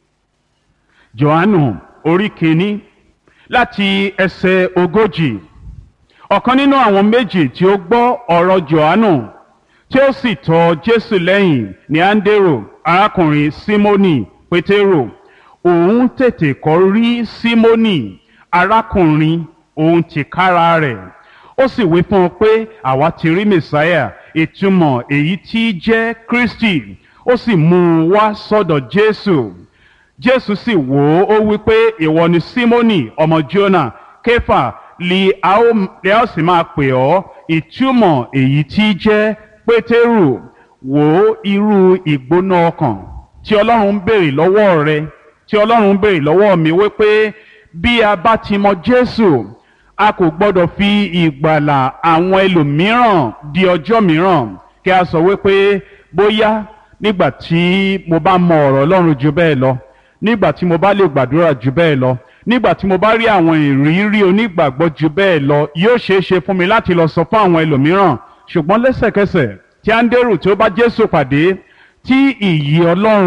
Jòhánù orí kìíní láti ẹsẹ̀ ogójì ọ̀kan nínú àwọn méjì tí ó gbọ́ ọ̀rọ̀ Jòhánù tí ó sì tọ̀ Jésù lẹ́yìn ní Áńdérò arákùnrin Símónì Pétérò òun tètè kọ́ rí Símónì arákùnrin òun tìkára rẹ̀ ó sì wí fún un pé àwa ti rí Mèsáyà ìtumọ̀ èyí tí jẹ́ Kristi ó sì mú un wá sọ́dọ̀ Jésù Jésù sì wò ó ó wí pé ìwọ ni Símónì ọmọ Jónà Kéfà lè a ó sì máa pè ọ́ ìtumọ̀ èyí tí jẹ́ Pétérù wò ó irú ìgbóná ọkàn tí ọlọ́run ń béèrè lọ́wọ́ rẹ tí ọlọ́run ń béèrè lọ́wọ́ mi wípé bí a bá ti mọ Jésù a kò gbọ́dọ̀ fi ìgbàlà àwọn ẹlòmíràn di ọjọ́ mìíràn kí a sọ wípé bóyá nígbà tí mo bá mọ ọ̀rọ̀ ọlọ́run jù bẹ́ẹ̀ lọ nígbà tí mo bá lè gbàdúrà jù bẹ́ẹ̀ lọ nígbà tí mo bá rí àwọn ìrírí onígbàgbọ́ jù bẹ́ẹ̀ lọ yóò ṣeé ṣe fún mi láti lọ sọ fún àwọn ẹlòmíràn ṣùgbọ́n lẹ́sẹ̀kẹsẹ̀ tí Áńdérù tí ó bá Jésù pàdé tí ìyè Ọlọ́run